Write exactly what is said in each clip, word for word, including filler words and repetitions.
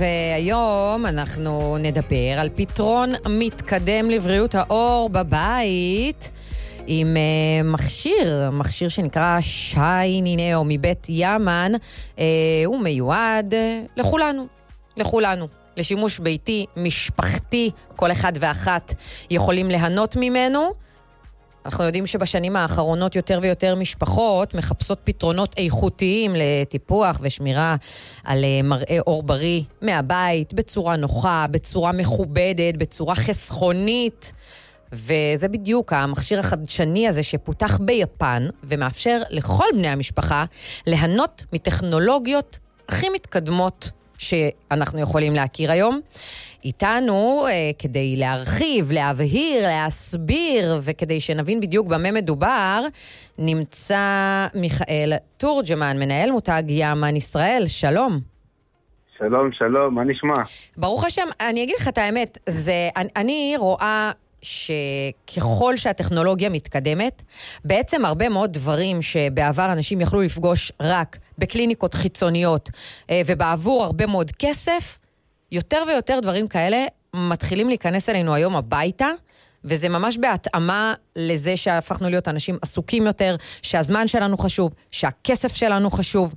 והיום אנחנו נדבר על פתרון מתקדם לבריאות העור בבית עם uh, מכשיר, מכשיר שנקרא שייני נאו מבית ימן. uh, הוא מיועד לכולנו, לכולנו. לשימוש ביתי, משפחתי, כל אחד ואחת יכולים ליהנות ממנו. אנחנו יודעים שבשנים האחרונות יותר ויותר משפחות מחפשות פתרונות איכותיים לטיפוח ושמירה על מראה עור בריא מהבית, בצורה נוחה, בצורה מכובדת, בצורה חסכונית. וזה בדיוק המכשיר החדשני הזה שפותח ביפן ומאפשר לכל בני המשפחה ליהנות מטכנולוגיות הכי מתקדמות שאנחנו יכולים להכיר היום. איתנו, אה, כדי להרחיב, להבהיר, להסביר, וכדי שנבין בדיוק במה מדובר, נמצא מיכאל תורג'מן, מנהל מותג ימן ישראל. שלום. שלום, שלום, מה נשמע? ברוך השם, אני אגיד לך את האמת, זה, אני, אני רואה שככל שהטכנולוגיה מתקדמת, בעצם הרבה מאוד דברים שבעבר אנשים יכלו לפגוש רק בקליניקות חיצוניות, ובעבור הרבה מאוד כסף, יותר ויותר דברים כאלה מתחילים להיכנס אלינו היום הביתה, וזה ממש בהתאמה לזה שהפכנו להיות אנשים עסוקים יותר, שהזמן שלנו חשוב, שהכסף שלנו חשוב,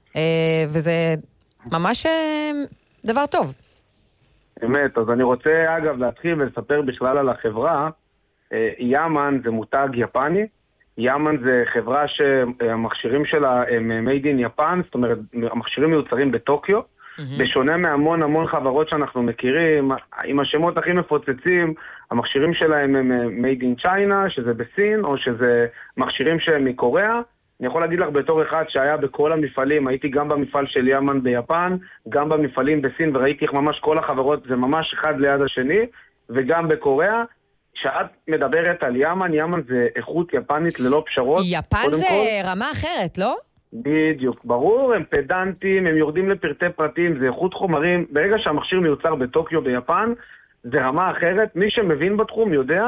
וזה ממש דבר טוב. אמת, אז אני רוצה אגב להתחיל ולספר בכלל על החברה. ימן זה מותג יפני, ימן זה חברה שהמכשירים שלה הם made in יפן, זאת אומרת המכשירים מיוצרים בטוקיו, mm-hmm. בשונה מהמון המון חברות שאנחנו מכירים, עם השמות הכי מפוצצים, המכשירים שלהם הם made in China, שזה בסין, או שזה מכשירים שהם מקוריאה. אני יכול להגיד לך בתור אחד שהיה בכל המפעלים, הייתי גם במפעל של ימן ביפן, גם במפעלים בסין, וראיתי איך ממש כל החברות זה ממש אחד ליד השני, וגם בקוריאה. כשאת מדברת על ימן, ימן זה איכות יפנית ללא פשרות. יפן זה כל... רמה אחרת, לא? בדיוק, ברור, הם פדנטים, הם יורדים לפרטי פרטים, זה איכות חומרים. ברגע שהמכשיר מיוצר בטוקיו ביפן, זה רמה אחרת. מי שמבין בתחום יודע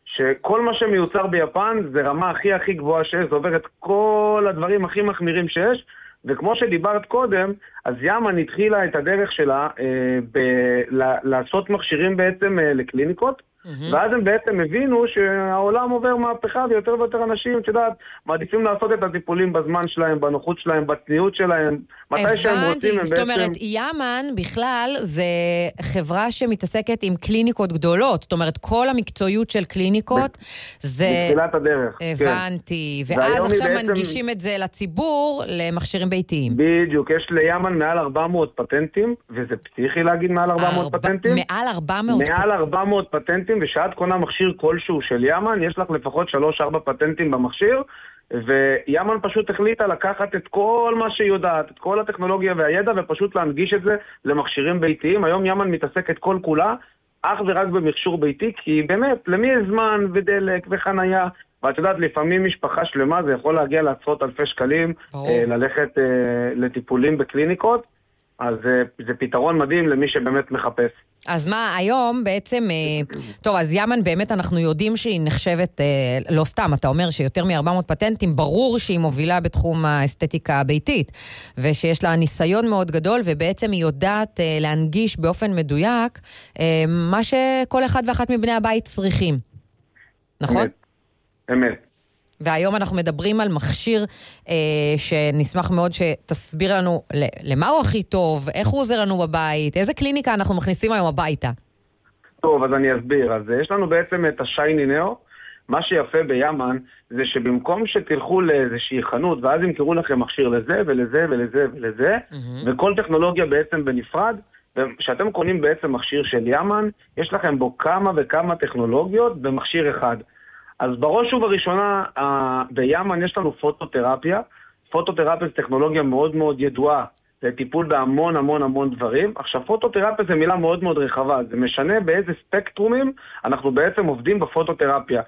שכל מה שמיוצר ביפן זה רמה הכי הכי גבוהה שיש, זה עובר את כל הדברים הכי מחמירים שיש, וכמו שדיברת קודם, אז ימן התחילה את הדרך שלה אה, ב- ל- לעשות מכשירים בעצם אה, לקליניקות, mm-hmm. ואז הם בעצם הבינו שהעולם עובר מהפכה, ויותר ויותר אנשים, את יודעת, מעדיפים לעשות את הטיפולים בזמן שלהם, בנוחות שלהם, בצניעות שלהם, מתי שהם רוצים. הבנתי, זאת אומרת, ימן בכלל זה חברה שמתעסקת עם קליניקות גדולות, זאת אומרת, כל המקצועיות של קליניקות זה... בתחילת הדרך. הבנתי, כן. ואז עכשיו בעצם... מנגישים את זה לציבור למכשירים ביתיים. בדיוק, יש לימן מעל ארבע מאות פטנטים, וזה פסיכי להגיד מעל ארבע מאות ארבע... פטנטים. מעל ארבע מאות פטנטים. מעל ארבע מאות פטנטים, ושאת קונה מכשיר כלשהו של ימן, יש לך לפחות שלוש ארבע פטנטים במכשיר, וימן פשוט החליטה לקחת את כל מה שהיא יודעת, את כל הטכנולוגיה והידע, ופשוט להנגיש את זה למכשירים ביתיים. היום ימן מתעסקת כל כולה, אך ורק במכשור ביתי, כי באמת, למי יש זמן ודלק וחנייה, ואת יודעת, לפעמים משפחה שלמה, זה יכול להגיע לעשרות אלפי שקלים, אה, ללכת אה, לטיפולים בקליניקות, אז אה, זה פתרון מדהים למי שבאמת מחפש. אז מה, היום בעצם, טוב, אז ימן באמת אנחנו יודעים שהיא נחשבת, לא סתם, אתה אומר שיותר מ-ארבע מאות פטנטים, ברור שהיא מובילה בתחום האסתטיקה הביתית, ושיש לה ניסיון מאוד גדול, ובעצם היא יודעת להנגיש באופן מדויק, מה שכל אחד ואחת מבני הבית צריכים. נכון? אמת. אמת. והיום אנחנו מדברים על מכשיר אה, שנשמח מאוד שתסביר לנו למה הוא הכי טוב, איך הוא עוזר לנו בבית, איזה קליניקה אנחנו מכניסים היום הביתה. טוב, אז אני אסביר. אז יש לנו בעצם את השייני נאו. מה שיפה בימן זה שבמקום שתלכו לאיזושהי חנות, ואז ימכרו לכם מכשיר לזה ולזה ולזה ולזה, mm-hmm. וכל טכנולוגיה בעצם בנפרד, כשאתם קונים בעצם מכשיר של ימן, יש לכם בו כמה וכמה טכנולוגיות במכשיר אחד. אז בראש ובראשונה, בימן יש לנו פוטותרפיה. פוטותרפיה זה טכנולוגיה מאוד מאוד ידועה, זה טיפול בהמון המון המון דברים. עכשיו, פוטותרפיה זה מילה מאוד מאוד רחבה, זה משנה באיזה ספקטרומים אנחנו בעצם עובדים בפוטותרפיה.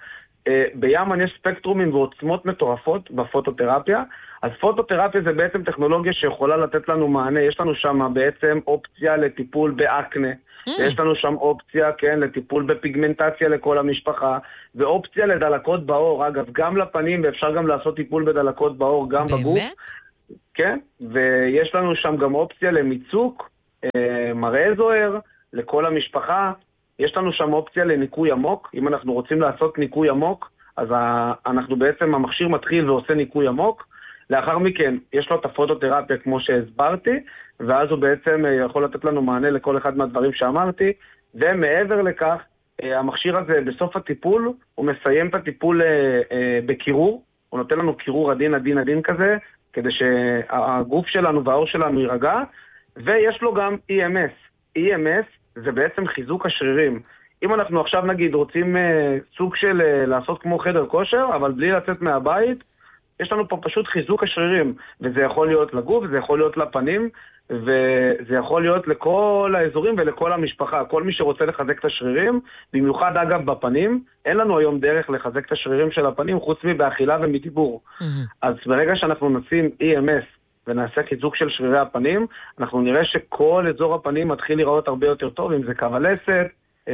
בימן יש ספקטרומים ועוצמות מטורפות בפוטותרפיה, אז פוטותרפיה זה בעצם טכנולוגיה שיכולה לתת לנו מענה. יש לנו שם בעצם אופציה לטיפול באקנה, mm. יש לנו שם אופציה, כן, לטיפול בפיגמנטציה לכל המשפחה, ואופציה לדלקות בעור, אגב, גם לפנים, ואפשר גם לעשות טיפול בדלקות בעור, גם באמת? בגוף. כן, ויש לנו שם גם אופציה למיצוק, מראה זוהר לכל המשפחה. יש לנו שם אופציה לניקוי עמוק. אם אנחנו רוצים לעשות ניקוי עמוק, אז אנחנו בעצם, המכשיר מתחיל ועושה ניקוי עמוק. לאחר מכן, יש לו את הפוטותרפיה כמו שהסברתי, ואז הוא בעצם יכול לתת לנו מענה לכל אחד מהדברים שאמרתי, ומעבר לכך, המכשיר הזה בסוף הטיפול, הוא מסיים את הטיפול בקירור, הוא נותן לנו קירור עדין עדין עדין כזה, כדי שהגוף שלנו והאור שלנו יירגע, ויש לו גם אי אם אס. אי אם אס זה בעצם חיזוק השרירים. אם אנחנו עכשיו נגיד רוצים סוג של לעשות כמו חדר כושר, אבל בלי לצאת מהבית, יש לנו פה פשוט חיזוק השרירים, וזה יכול להיות לגוף, זה יכול להיות לפנים, וזה יכול להיות לכל האזורים ולכל המשפחה. כל מי שרוצה לחזק את השרירים, במיוחד אגב בפנים, אין לנו היום דרך לחזק את השרירים של הפנים, חוץ מבאכילה ומדיבור. Mm-hmm. אז ברגע שאנחנו נשים אי אם אס ונעשה חיזוק של שרירי הפנים, אנחנו נראה שכל אזור הפנים מתחיל לראות הרבה יותר טוב, אם זה קו הלסת,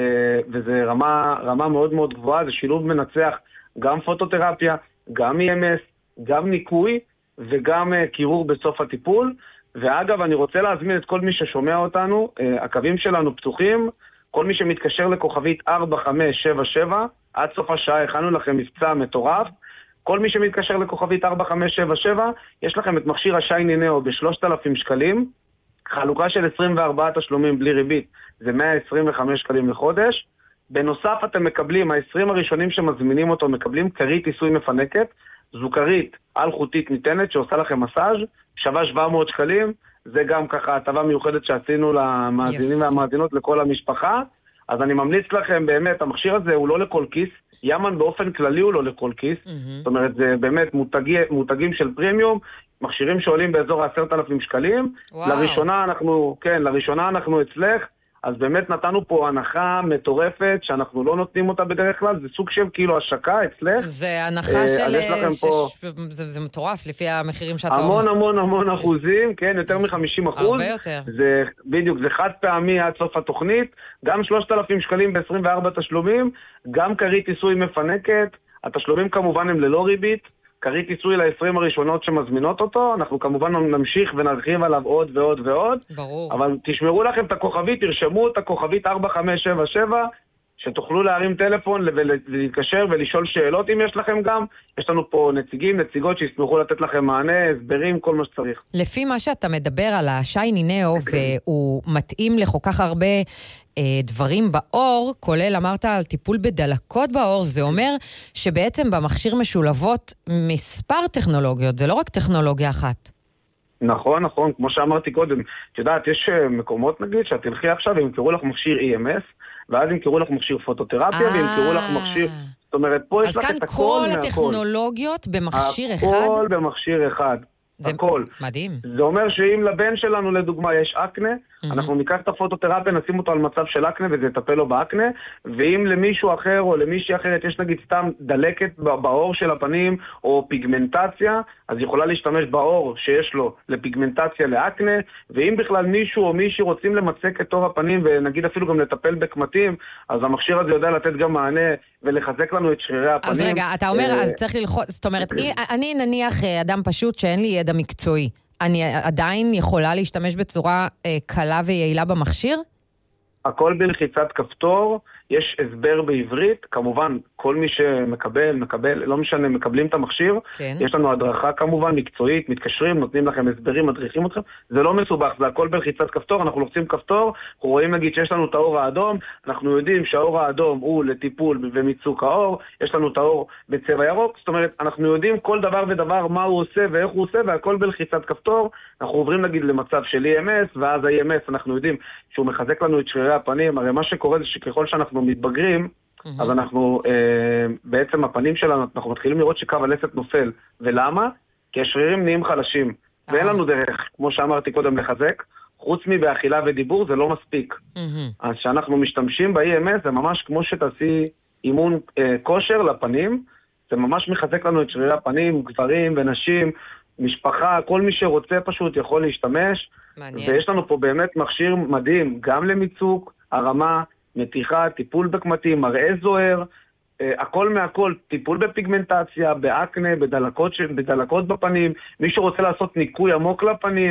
וזה רמה, רמה מאוד מאוד גבוהה, זה שילוב מנצח גם פוטותרפיה, גם אי אם אס, גם ניקוי וגם קירור בסוף הטיפול. ואגב, אני רוצה להזמין את כל מי ששומע אותנו, הקווים שלנו פתוחים, כל מי שמתקשר לכוכבית ארבע חמש שבע שבע, עד סוף השעה הכנו לכם מבצע מטורף, כל מי שמתקשר לכוכבית ארבע חמש שבע שבע, יש לכם את מכשיר השייני נאו ב-שלושת אלפים שקלים, חלוקה של עשרים וארבעה תשלומים בלי ריבית, זה מאה עשרים וחמישה שקלים לחודש, בנוסף אתם מקבלים, ה-עשרים הראשונים שמזמינים אותו, מקבלים כרית עיסוי מפנקת, זו כרית על-חוטית ניתנת שעושה לכם מסאז' שווה שבע מאות שקלים, זה גם ככה הטבה מיוחדת שעשינו למאזינים והמאזינות לכל המשפחה, אז אני ממליץ לכם באמת, המכשיר הזה הוא לא לכל כיס, ימן באופן כללי הוא לא לכל כיס, זאת אומרת זה באמת מותגי, מותגים של פרימיום, מכשירים שעולים באזור עשרת אלפים שקלים, לראשונה אנחנו, כן, לראשונה אנחנו אצלך, אז באמת נתנו פה הנחה מטורפת, שאנחנו לא נותנים אותה בדרך כלל, זה סוג של כאילו השקה אצלך. זה הנחה של... זה מטורף, לפי המחירים שאתה אומר. המון המון המון אחוזים, כן, יותר מ-חמישים אחוז. הרבה יותר. זה, בדיוק, זה חד פעמי עד סוף התוכנית, גם שלושת אלפים שקלים ב-עשרים וארבעה תשלומים, גם כרית עיסוי מפנקת, התשלומים כמובן הם ללא ריבית, כרית עיסוי ל-עשרים הראשונות שמזמינות אותו, אנחנו כמובן נמשיך ונרחיב עליו עוד ועוד ועוד. ברור. אבל תשמרו לכם את הכוכבית, תרשמו את הכוכבית ארבע חמש שבע שבע, שתוכלו להרים טלפון ולהתקשר ולשאול שאלות אם יש לכם גם. יש לנו פה נציגים, נציגות שישמחו לתת לכם מענה, הסברים, כל מה שצריך. לפי מה שאתה מדבר על השייני נאו, והוא מתאים לכל כך הרבה אה, דברים באור, כולל אמרת על טיפול בדלקות באור, זה אומר שבעצם במכשיר משולבות מספר טכנולוגיות, זה לא רק טכנולוגיה אחת. נכון, נכון, כמו שאמרתי קודם, את יודעת, יש מקומות נגיד שאת תלכי עכשיו וימכרו לך מכשיר אי אם אס, ואז ימכרו לך מכשיר פוטותרפיה, וימכרו לך מכשיר, זאת אומרת, פה יש לך את הכל מהכל. אז כאן כל הטכנולוגיות במכשיר אחד? הכל במכשיר אחד. הכל. מדהים. זה אומר שאם לבן שלנו לדוגמה יש אקנה, mm-hmm. אנחנו ניקח את הפוטותרפיה, נשים אותו על מצב של אקנה וזה יטפל לו באקנה, ואם למישהו אחר או למישהי אחרת יש נגיד סתם דלקת בעור של הפנים או פיגמנטציה, אז יכולה להשתמש בעור שיש לו לפיגמנטציה לאקנה, ואם בכלל מישהו או מישהי רוצים למצק את עור הפנים ונגיד אפילו גם לטפל בקמטים, אז המכשיר הזה יודע לתת גם מענה ולחזק לנו את שרירי הפנים. אז רגע, אתה אומר, אז צריך ללחוץ, זאת אומרת, אני נניח אדם פשוט שאין לי ידע מקצועי, אני עדיין יכולה להשתמש בצורה קלה ויעילה במכשיר? הכל בלחיצת כפתור, יש הסבר בעברית, כמובן כל מי שמקבל, מקבל, לא משנה, מקבלים את המכשיר, כן. יש לנו הדרכה כמובן מקצועית, מתקשרים, נותנים לכם הסברים, מדריכים אתכם, זה לא מסובך, זה הכל בלחיצת כפתור, אנחנו לוחצים כפתור, אנחנו רואים נגיד שיש לנו את האור האדום, אנחנו יודעים שהאור האדום הוא לטיפול ומיצוק האור, יש לנו את האור בצבע ירוק, זאת אומרת, אנחנו יודעים כל דבר ודבר מה הוא עושה ואיך הוא עושה, והכל בלחיצת כפתור, אנחנו עוברים נגיד למצב של אי אם אס, ואז ה-אי אם אס אנחנו יודעים שהוא מחזק לנו את שרירי הפנים, הרי מה שקורה זה שככל שאנחנו מתבגרים, mm-hmm. אז אנחנו, אה, בעצם הפנים שלנו, אנחנו מתחילים לראות שקו הלסת נופל. ולמה? כי השרירים נהיים חלשים. Ah. ואין לנו דרך, כמו שאמרתי קודם, לחזק. חוץ מבאכילה ודיבור זה לא מספיק. Mm-hmm. אז שאנחנו משתמשים ב-אי אם אס, זה ממש כמו שתעשי אימון אה, כושר לפנים, זה ממש מחזק לנו את שרירי הפנים, גברים ונשים, משפחה, כל מי שרוצה פשוט יכול להשתמש. מעניין. ויש לנו פה באמת מכשיר מדהים, גם למיצוק, הרמה, מתיחה, טיפול בקמטים, מראה זוהר, אה, הכל מהכל, טיפול בפיגמנטציה, באקנה, בדלקות, בדלקות בפנים, מי שרוצה לעשות ניקוי עמוק לפנים,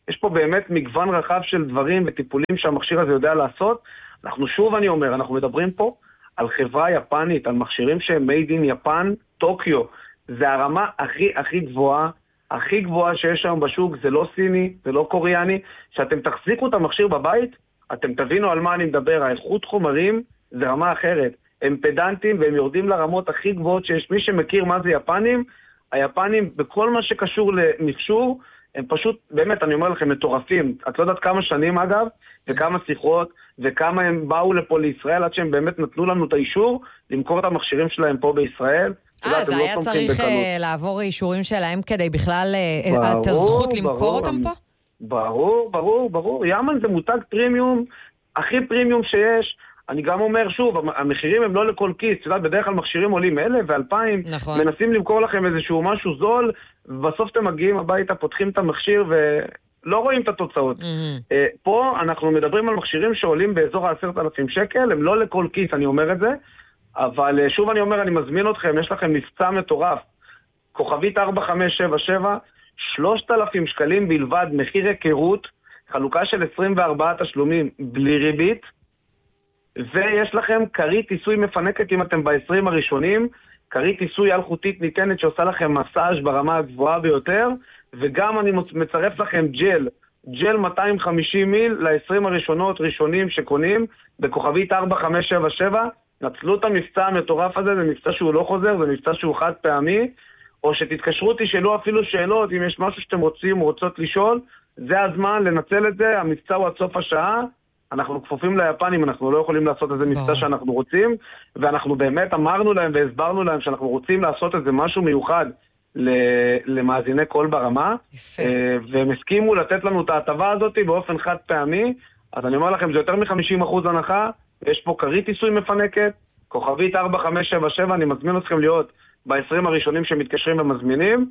יש פה באמת מגוון רחב של דברים וטיפולים שהמכשיר הזה יודע לעשות. אנחנו שוב, אני אומר, אנחנו מדברים פה על חברה יפנית, על מכשירים שהם made in יפן, טוקיו. זה הרמה הכי הכי גבוהה, הכי גבוהה שיש היום בשוק, זה לא סיני, זה לא קוריאני. שאתם תחזיקו את המכשיר בבית, אתם תבינו על מה אני מדבר. האיכות חומרים זה רמה אחרת. הם פדנטים והם יורדים לרמות הכי גבוהות שיש. מי שמכיר מה זה יפנים, היפנים בכל מה שקשור למכשור, הם פשוט, באמת, אני אומר לכם, מטורפים. את לא יודעת כמה שנים אגב, וכמה שיחות, וכמה הם באו לפה לישראל, עד שהם באמת נתנו לנו את האישור למכור את המכשירים שלהם פה בישראל. אה, זה היה צריך לעבור אישורים שלהם כדי בכלל את הזכות למכור אותם פה? ברור, ברור, ברור. יאמן זה מותג פרימיום, הכי פרימיום שיש. אני גם אומר שוב, המחירים הם לא לכל כיס. אתה יודע, בדרך כלל מכשירים עולים אלף ואלפיים, מנסים למכור לכם איזשהו משהו זול, ובסוף אתם מגיעים הביתה, פותחים את המכשיר ולא רואים את התוצאות. פה אנחנו מדברים על מכשירים שעולים באזור ה-עשרת אלפים שקל, הם לא לכל כיס, אני אומר את זה. אבל שוב אני אומר, אני מזמין אתכם, יש לכם מבצע מטורף, כוכבית ארבע חמש שבע שבע, שלושת אלפים שקלים בלבד, מחיר היכרות, חלוקה של עשרים וארבעה תשלומים בלי ריבית, ויש לכם קרית עיסוי מפנקת אם אתם ב-עשרים הראשונים, קרית עיסוי אלחוטית ניתנת שעושה לכם מסאז' ברמה הגבוהה ביותר, וגם אני מצרף לכם ג'ל, ג'ל מאתיים וחמישים מיל ל-עשרים הראשונות ראשונים שקונים, בכוכבית ארבע חמש שבע שבע, נצלו את המבצע המטורף הזה, זה מבצע שהוא לא חוזר, זה מבצע שהוא חד פעמי, או שתתקשרו, תשאלו אפילו שאלות, אם יש משהו שאתם רוצים או רוצות לשאול, זה הזמן לנצל את זה, המבצע הוא עד סוף השעה, אנחנו כפופים ליפנים, אנחנו לא יכולים לעשות איזה מבצע שאנחנו רוצים, ואנחנו באמת אמרנו להם והסברנו להם שאנחנו רוצים לעשות איזה משהו מיוחד למאזיני קול ברמה, והם הסכימו לתת לנו את ההטבה הזאת באופן חד פעמי, אז אני אומר לכם, זה יותר מ-חמישים אחוז הנחה, יש פה קרית עיסוי מפנקת, כוכבית ארבע חמש שבע שבע, אני מזמין אתכם להיות ב-עשרים הראשונים שמתקשרים ומזמינים,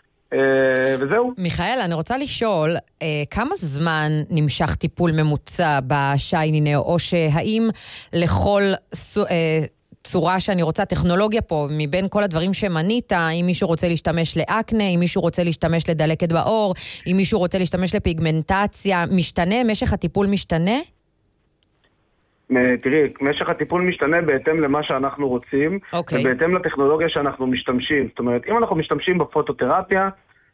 וזהו. מיכאל, אני רוצה לשאול, כמה זמן נמשך טיפול ממוצע בשייני נאו, או שהאם לכל צורה שאני רוצה, טכנולוגיה פה, מבין כל הדברים שמנית, אם מישהו רוצה להשתמש לאקנה, אם מישהו רוצה להשתמש לדלקת בעור, אם מישהו רוצה להשתמש לפיגמנטציה, משתנה? משך הטיפול משתנה? תראי, משך הטיפול משתנה בהתאם למה שאנחנו רוצים, okay. ובהתאם לטכנולוגיה שאנחנו משתמשים. זאת אומרת, אם אנחנו משתמשים בפוטותרפיה,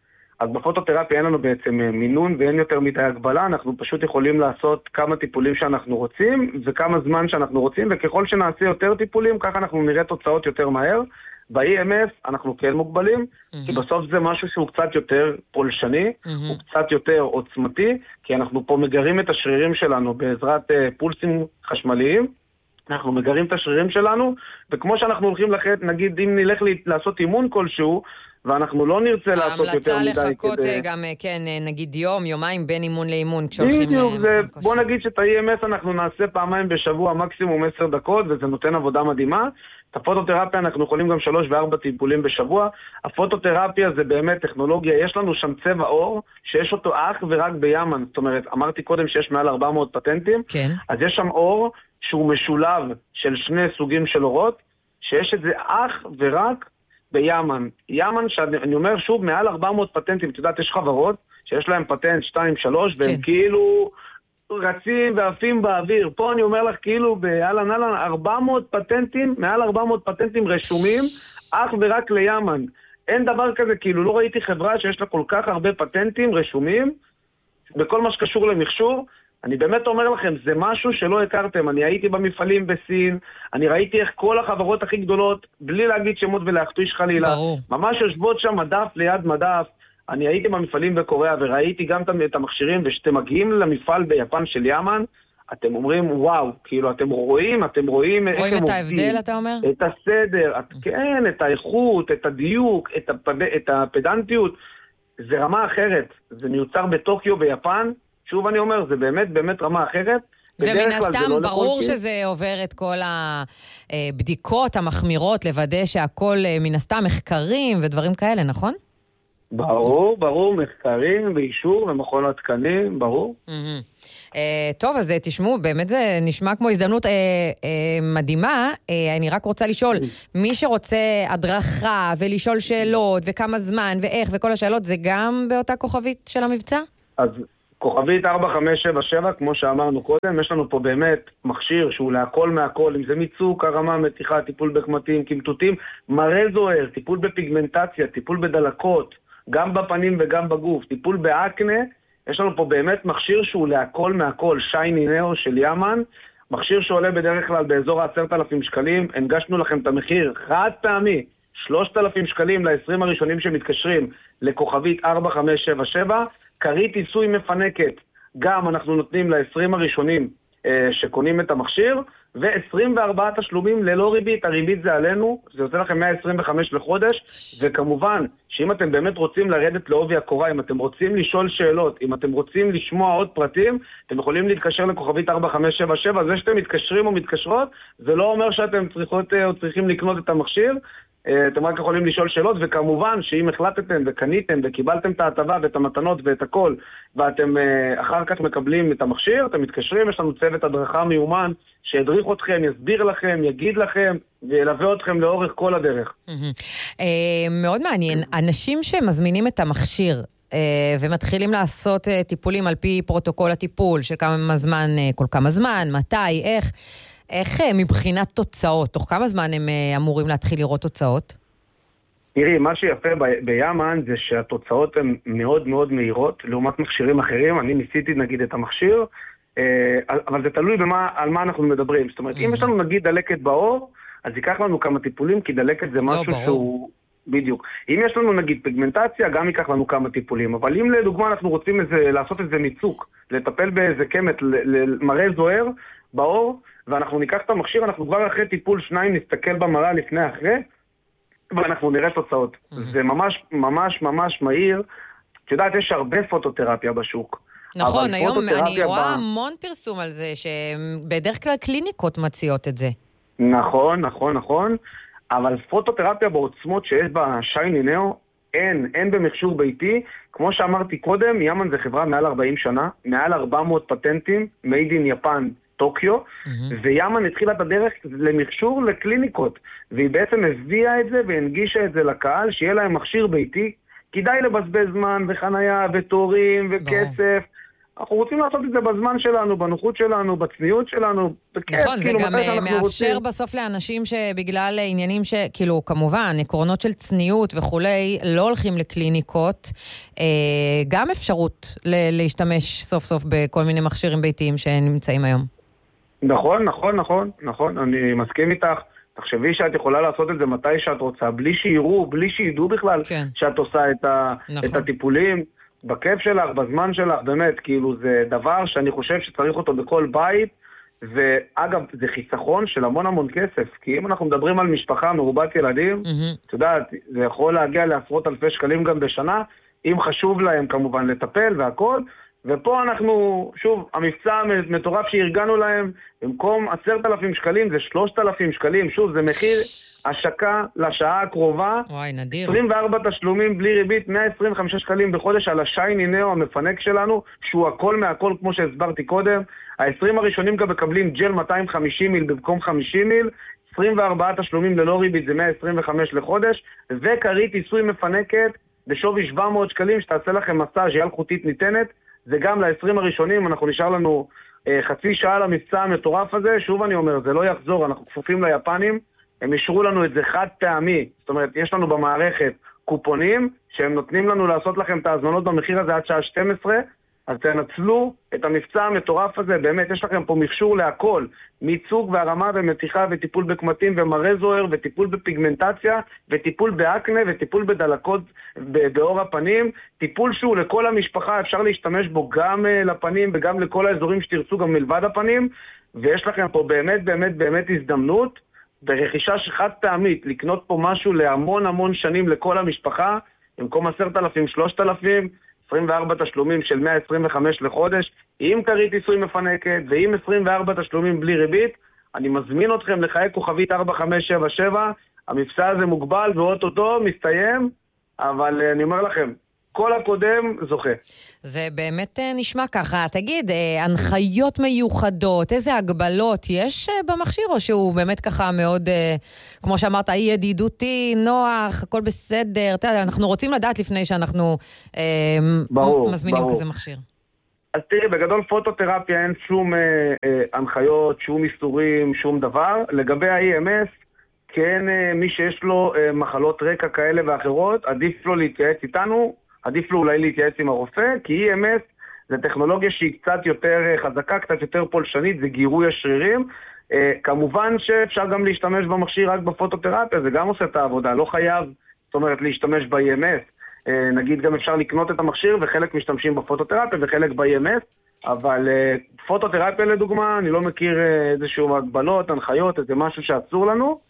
אז בפוטותרפיה אין לנו בעצם מינון ואין יותר מדי הגבלה, אנחנו פשוט יכולים לעשות כמה טיפולים שאנחנו רוצים, וכמה זמן שאנחנו רוצים, וככל שנעשה יותר טיפולים, ככה אנחנו נראה תוצאות יותר מהר. ב-אי אם אס אנחנו כן מוגבלים, mm-hmm. כי בסוף זה משהו שהוא קצת יותר פולשני, mm-hmm. הוא קצת יותר עוצמתי, כי אנחנו פה מגרים את השרירים שלנו בעזרת uh, פולסים חשמליים, אנחנו מגרים את השרירים שלנו, וכמו שאנחנו הולכים לחת, נגיד אם נלך לעשות אימון כלשהו, ואנחנו לא נרצה לעשות יותר מדי כדי... ההמלצה לחכות גם, כן, נגיד יום, יומיים בין אימון לאימון, כשהולכים... בדיוק, בוא נגיד שאת ה-אי אם אס אנחנו נעשה פעמיים בשבוע, מקסימום עשר דקות, וזה נותן עבודה מדהימה. את הפוטותרפיה אנחנו יכולים גם שלוש וארבע טיפולים בשבוע. הפוטותרפיה זה באמת טכנולוגיה, יש לנו שם צבע אור, שיש אותו אך ורק ביאמן. זאת אומרת, אמרתי קודם שיש מעל ארבע מאות פטנטים, כן. אז יש שם אור שהוא משולב של שני סוגים של אורות, שיש את זה אך ורק ביאמן. יאמן, שאני אומר שוב, מעל ארבע מאות פטנטים, את יודעת, יש חברות שיש להם פטנט שתיים שלוש, והם כן. כאילו רצים ועפים באוויר. פה אני אומר לך, כאילו, באלן אלן, ארבע מאות פטנטים, מעל ארבע מאות פטנטים רשומים, אך ורק ליאמן. אין דבר כזה, כאילו, לא ראיתי חברה שיש לה כל כך הרבה פטנטים רשומים, בכל מה שקשור למכשור. אני באמת אומר לכם, זה משהו שלא הכרתם. אני הייתי במפעלים בסין, אני ראיתי איך כל החברות הכי גדולות, בלי להגיד שמות ולהכתיש חלילה, ממש יושבות שם מדף ליד מדף. אני הייתי במפעלים בקוריאה וראיתי גם את המכשירים, ושאתם מגיעים למפעל ביפן של יאמן, אתם אומרים, וואו, כאילו, אתם רואים, אתם רואים... רואים את ההבדל, אתה אומר? את הסדר, את, כן, את האיכות, את הדיוק, את, הפד... את הפדנטיות. זה רמה אחרת. זה מיוצר בטוקיו, ביפן. שוב אני אומר, זה באמת, באמת רמה אחרת. ומן הסתם, לא ברור שזה עובר את כל הבדיקות המחמירות, לוודא שהכל מן הסתם מחקרים ודברים כאלה, נכון? ברור, ברור, מחקרים ואישור ומכון התקנים, ברור. טוב, אז תשמעו, באמת זה נשמע כמו הזדמנות מדהימה. אני רק רוצה לשאול, מי שרוצה הדרכה ולשאול שאלות וכמה זמן ואיך וכל השאלות, זה גם באותה כוכבית של המבצע? אז כוכבית ארבע חמש שבע שבע, כמו שאמרנו קודם, יש לנו פה באמת מכשיר שהוא להכל מהכל, אם זה מיצוק, הרמה, מתיחה, טיפול בקמטים, קמטוטים, מראה זוהר, טיפול בפיגמנטציה, טיפול בדלקות, גם בפנים וגם בגוף, טיפול באקנה, יש לנו פה באמת מכשיר שהוא להכל מהכל, שייני נאו של יאמן, מכשיר שעולה בדרך כלל באזור ה-עשרת אלפים שקלים, הנגשנו לכם את המחיר חד פעמי, שלושת אלפים שקלים ל-עשרים הראשונים שמתקשרים לכוכבית ארבע חמש שבע שבע, קרית עיסוי מפנקת, גם אנחנו נותנים ל-עשרים הראשונים אה, שקונים את המכשיר, ו-עשרים וארבעה תשלומים ללא ריבית, הריבית זה עלינו, זה יוצא לכם מאה עשרים וחמש לחודש, וכמובן שאם אתם באמת רוצים לרדת לעובי הקורה, אם אתם רוצים לשאול שאלות, אם אתם רוצים לשמוע עוד פרטים, אתם יכולים להתקשר לכוכבית ארבע חמש שבע שבע, זה שאתם מתקשרים או מתקשרות, זה לא אומר שאתם צריכות או צריכים לקנות את המכשיר, אתם רק יכולים לשאול שאלות, וכמובן שאם החלטתם וקניתם וקיבלתם את ההטבה ואת המתנות ואת הכל, ואתם אחר כך מקבלים את המכשיר, אתם מתקשרים, יש לנו צוות הדרכה מיומן שידריך אתכם, יסביר לכם, יגיד לכם וילווה אתכם לאורך כל הדרך. מאוד מעניין, אנשים שמזמינים את המכשיר ומתחילים לעשות טיפולים על פי פרוטוקול הטיפול של כמה זמן, כל כמה זמן, מתי, איך איך מבחינת תוצאות? תוך כמה זמן הם אמורים להתחיל לראות תוצאות? תראי, מה שיפה ביאמן זה שהתוצאות הן מאוד מאוד מהירות, לעומת מכשירים אחרים. אני ניסיתי נגיד את המכשיר, אבל זה תלוי במה, על מה אנחנו מדברים. זאת אומרת, אם יש לנו נגיד דלקת בעור, אז ייקח לנו כמה טיפולים, כי דלקת זה משהו שהוא... בדיוק. אם יש לנו נגיד פיגמנטציה, גם ייקח לנו כמה טיפולים. אבל אם לדוגמה אנחנו רוצים איזה, לעשות איזה מיצוק, לטפל באיזה קמת, למראה זוהר בעור, ואנחנו ניקח את המכשיר, אנחנו כבר אחרי טיפול שניים נסתכל במראה לפני אחרי, ואנחנו נראה תוצאות. Mm-hmm. זה ממש ממש ממש מהיר. את יודעת, יש הרבה פוטותרפיה בשוק. נכון, היום אני רואה ב... המון פרסום על זה, שבדרך כלל קליניקות מציעות את זה. נכון, נכון, נכון. אבל פוטותרפיה בעוצמות שיש בה שייני נאו, אין, אין במכשור ביתי. כמו שאמרתי קודם, יאמן זה חברה מעל ארבעים שנה, מעל ארבע מאות פטנטים, made in יפן, טוקיו, mm-hmm. ויאמן התחילה את הדרך למכשור לקליניקות, והיא בעצם הביאה את זה והנגישה את זה לקהל, שיהיה להם מכשיר ביתי, כדאי לבזבז זמן וחנייה ותורים וכסף, אנחנו רוצים לעשות את זה בזמן שלנו, בנוחות שלנו, בצניעות שלנו, בכיף. נכון, זה גם מאפשר בסוף לאנשים שבגלל עניינים שכאילו, כמובן, עקרונות של צניעות וכולי, לא הולכים לקליניקות, גם אפשרות להשתמש סוף סוף בכל מיני מכשירים ביתיים שנמצאים היום. נכון, נכון, נכון, נכון, אני מסכים איתך. תחשבי שאת יכולה לעשות את זה מתי שאת רוצה, בלי שיראו, בלי שידעו בכלל כן. שאת עושה את, ה, נכון. את הטיפולים. בכיף שלך, בזמן שלך, באמת, כאילו זה דבר שאני חושב שצריך אותו בכל בית, ואגב, זה חיסכון של המון המון כסף, כי אם אנחנו מדברים על משפחה מרובת ילדים, mm-hmm. את יודעת, זה יכול להגיע לעשרות אלפי שקלים גם בשנה, אם חשוב להם כמובן לטפל והכל, ופה אנחנו, שוב, המבצע המטורף שארגנו להם, במקום עשרת אלפים שקלים זה שלושת אלפים שקלים, שוב, זה מחיר השקה לשעה הקרובה. וואי, נדיר. עשרים וארבע תשלומים בלי ריבית, מאה עשרים וחמישה שקלים בחודש על השייני נאו המפנק שלנו, שהוא הכל מהכל כמו שהסברתי קודם. ה-עשרים הראשונים גם מקבלים ג'ל מאתיים וחמישים מיל במקום חמישים מיל, עשרים וארבעה תשלומים ללא ריבית זה מאה עשרים וחמש לחודש, וקרית עיסוי מפנקת בשווי שבע מאות שקלים שתעשה לכם מסאז' יד חוטית ניתנת. זה גם ל-עשרים הראשונים, אנחנו נשאר לנו אה, חצי שעה למבצע המטורף הזה, שוב אני אומר, זה לא יחזור, אנחנו כפופים ליפנים, הם אישרו לנו את זה חד פעמי, זאת אומרת, יש לנו במערכת קופונים, שהם נותנים לנו לעשות לכם את ההזמנות במחיר הזה עד שעה שתים עשרה, אז תנצלו את המבצע המטורף הזה, באמת יש לכם פה מכשור להכל, מיצוג והרמה ומתיחה וטיפול בקמטים ומראה זוהר וטיפול בפיגמנטציה וטיפול באקנה וטיפול בדלקות באור הפנים, טיפול שהוא לכל המשפחה, אפשר להשתמש בו גם לפנים וגם לכל האזורים שתרצו גם מלבד הפנים, ויש לכם פה באמת באמת באמת הזדמנות ברכישה שחד פעמית לקנות פה משהו להמון המון שנים לכל המשפחה, במקום עשרת אלפים, שלושת אלפים, עשרים וארבע תשלומים של מאה עשרים וחמש לחודש, עם כרית עיסוי מפנקת ועם עשרים וארבע תשלומים בלי ריבית. אני מזמין אתכם לחיי כוכבית ארבע חמש שבע שבע, המבצע הזה מוגבל ואוטוטו מסתיים, אבל אני אומר לכם, כל הקודם זוכה. זה באמת נשמע ככה. תגיד, הנחיות מיוחדות, איזה הגבלות יש במכשיר, או שהוא באמת ככה מאוד, כמו שאמרת, ידידותי, נוח, הכל בסדר? אנחנו רוצים לדעת לפני שאנחנו ברור, מזמינים ברור. כזה מכשיר. אז תראי, בגדול פוטותרפיה אין שום אה, אה, הנחיות, שום איסורים, שום דבר. לגבי ה-אי אם אס, כן, אה, מי שיש לו אה, מחלות רקע כאלה ואחרות, עדיף לו להתייעץ איתנו, עדיף לו אולי להתייעץ עם הרופא, כי אי אם אס זה טכנולוגיה שהיא קצת יותר אה, חזקה, קצת יותר פולשנית, זה גירוי השרירים. אה, כמובן שאפשר גם להשתמש במכשיר רק בפוטותרפיה, זה גם עושה את העבודה, לא חייב, זאת אומרת, להשתמש ב-אי אם אס. נגיד גם אפשר לקנות את המכשיר, וחלק משתמשים בפוטותרפיה וחלק ב-אי אם אס, אבל פוטותרפיה לדוגמה, אני לא מכיר איזשהו הגבלות, הנחיות, איזה משהו שעצור לנו.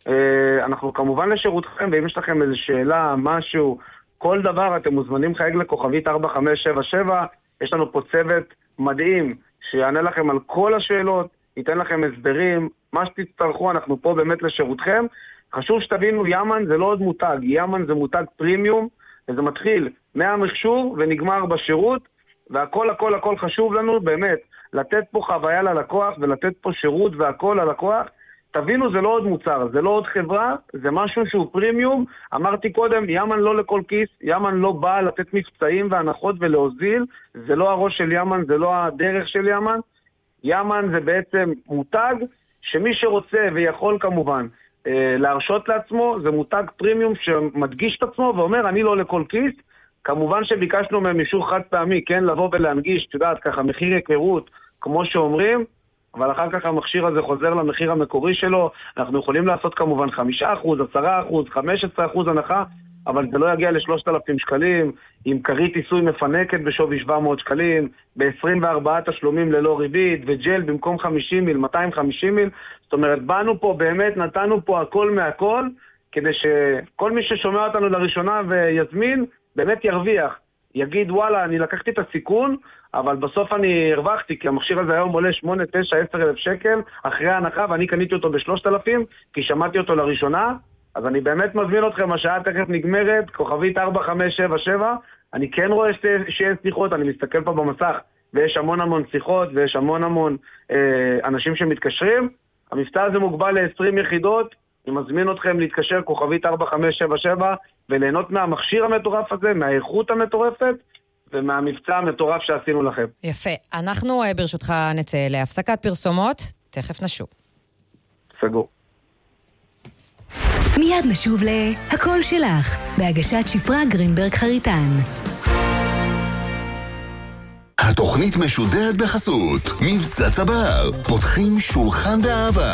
אנחנו כמובן לשירותכם, ואם יש לכם איזו שאלה, משהו, כל דבר, אתם מוזמנים חייג לכוכבית ארבע חמש שבע שבע, יש לנו פה צוות מדהים, שיענה לכם על כל השאלות, ייתן לכם הסברים, מה שתצטרכו, אנחנו פה באמת לשירותכם. חשוב שתבינו, יאמן זה לא עוד מותג, יאמן זה מותג פרימיום, וזה מתחיל מהמחשוב ונגמר בשירות, והכל הכל הכל חשוב לנו באמת, לתת פה חוויה ללקוח ולתת פה שירות והכל ללקוח. תבינו, זה לא עוד מוצר, זה לא עוד חברה, זה משהו שהוא פרימיום. אמרתי קודם, יאמן לא לכל כיס, יאמן לא בא לתת מבצעים והנחות ולהוזיל, זה לא הראש של יאמן, זה לא הדרך של יאמן. יאמן זה בעצם מותג שמי שרוצה ויכול כמובן להרשות לעצמו, זה מותג פרימיום שמדגיש את עצמו ואומר, אני לא לכל כיס. כמובן שביקשנו מהם אישור חד פעמי, כן, לבוא ולהנגיש, את יודעת, ככה, מחיר היכרות, כמו שאומרים, אבל אחר כך המכשיר הזה חוזר למחיר המקורי שלו. אנחנו יכולים לעשות כמובן חמישה אחוז, עשרה אחוז, חמישה עשר אחוז הנחה, אבל זה לא יגיע ל-שלושת אלפים שקלים, עם כרית עיסוי מפנקת בשווי שבע מאות שקלים, ב-עשרים וארבעה תשלומים ללא ריבית, וג'ל במקום חמישים מיל, מאתיים וחמישים מיל. זאת אומרת, באנו פה באמת, נתנו פה הכל מהכל, כדי שכל מי ששומע אותנו לראשונה ויזמין, באמת ירוויח. יגיד, וואלה, אני לקחתי את הסיכון, אבל בסוף אני הרווחתי, כי המכשיר הזה היום עולה שמונה, תשע, עשר אלף שקל, אחרי ההנחה, ואני קניתי אותו ב-שלושת אלפים, כי שמעתי אותו לראשונה. אז אני באמת מזמין אתכם, השעה תכף נגמרת, כוכבית ארבע חמש שבע שבע, אני כן רואה שיש שיחות, אני מסתכל פה במסך, ויש המון המון שיחות, ויש המון המון אה, אנשים שמתקשרים. המבצע הזה מוגבל ל-עשרים יחידות, אני מזמין אתכם להתקשר כוכבית ארבע חמש שבע שבע, וליהנות מהמכשיר המטורף הזה, מהאיכות המטורפת, ומהמבצע המטורף שעשינו לכם. יפה. אנחנו ברשותך נצא להפסקת פרסומות, תכף נשוב. סגור. מיד נשוב להכל שלך, בהגשת שפרה גרינברג חריטן. התוכנית משודרת בחסות מבצע צבר, פותחים שולחן באהבה.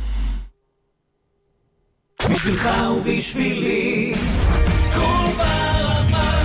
בשבילך ובשבילי כל ברמה.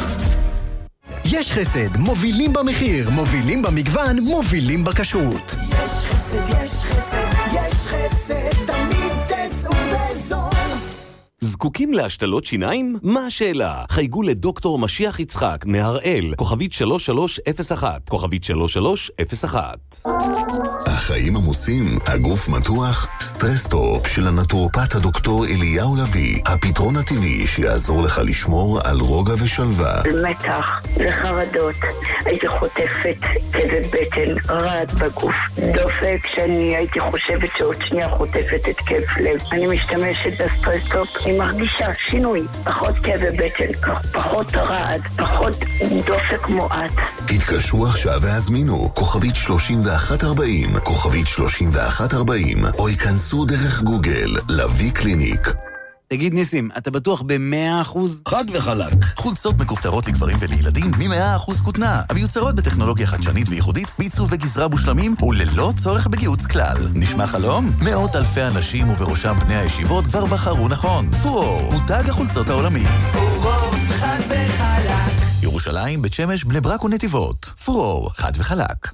יש חסד, מובילים במחיר, מובילים במגוון, מובילים בכשרות. יש חסד, יש חסד, יש חסד, תמיד תצאו בזול. זקוקים להשתלות שיניים? מה השאלה? חייגו לדוקטור משיח יצחק מהראל, כוכבית שלוש שלוש אפס אחת, כוכבית שלוש שלוש אפס אחת. החיים עמוסים, הגוף מתוח, סטרסטופ של הנטורופט הדוקטור אליהו לוי, הפתרון הטבעי שיעזור לך לשמור על רוגע ושלווה. מתח וחרדות, הייתי חוטפת כאבי בטן, רעד בגוף, דופק שאני הייתי חושבת שעוד שנייה חוטפת את כאב לב. אני משתמשת בסטרסטופ, אני מרגישה שינוי, פחות כאבי בטן, פחות רעד, פחות דופק מועט. התקשרו עכשיו והזמינו, כוכבית שלושים ואחת ארבעים, כוכבית שלושים ואחת ארבעים, או ייכנסו דרך גוגל, לוי קליניק. תגיד ניסים, אתה בטוח ב-מאה אחוז? חד וחלק. חולצות מכופתרות לגברים ולילדים מ-מאה אחוז כותנה, המיוצרות בטכנולוגיה חדשנית וייחודית, בעיצוב וגזרה מושלמים וללא צורך בגיוץ כלל. נשמע חלום? מאות אלפי אנשים ובראשם בני הישיבות כבר בחרו נכון. פורור, מותג החולצות העולמי. פורור, חד וחלק. ירושלים, בית שמש, בני ברק ונתיבות. פורור, חד וחלק.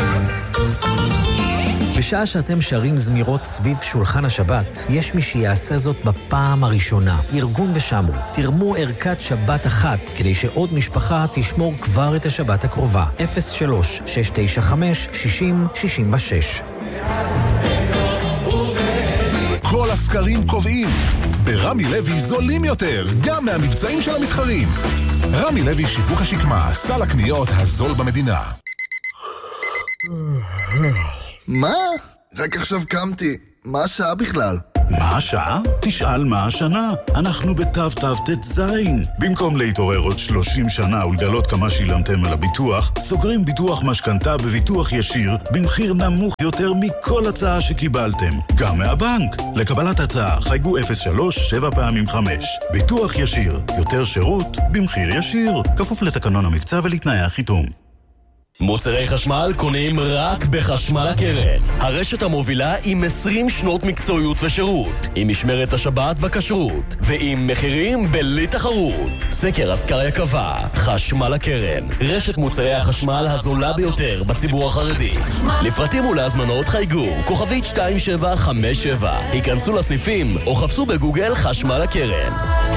בשעה שאתם שרים זמירות סביב שולחן השבת, יש מי שיעשה זאת בפעם הראשונה. ארגון ושמרו, תרמו ערכת שבת אחת, כדי שעוד משפחה תשמור כבר את השבת הקרובה. אפס שלוש שש תשע חמש שש אפס שש שש. כל הסקרים קובעים, ברמי לוי זולים יותר, גם מהמבצעים של המתחרים. רמי לוי שיווק השקמה, סל הקניות הזול במדינה. מה? רק עכשיו קמתי. מה השעה בכלל? מה השעה? תשאל מה השנה. אנחנו בתו תו תזין. במקום להתעורר עוד שלושים שנה ולגלות כמה שילמתם על הביטוח, סוגרים ביטוח משכנתה בביטוח ישיר במחיר נמוך יותר מכל הצעה שקיבלתם, גם מהבנק. לקבלת הצעה חייגו אפס שלוש שבע פעמים חמש. ביטוח ישיר, יותר שירות במחיר ישיר. כפוף לתקנון המבצע ולתנאי החיתום. מוצרי חשמל קונים רק בחשמל הקרן. הרשת המובילה עם עשרים שנות מקצועיות ושירות, עם משמרת השבת בכשרות, ועם מחירים בלי תחרות. סקר אסקריה קבע, חשמל הקרן, רשת מוצרי החשמל הזולה ביותר בציבור החרדי. לפרטים ולהזמנות חייגו, כוכבית שתיים שבע חמש שבע. היכנסו לסניפים או חפשו בגוגל חשמל הקרן.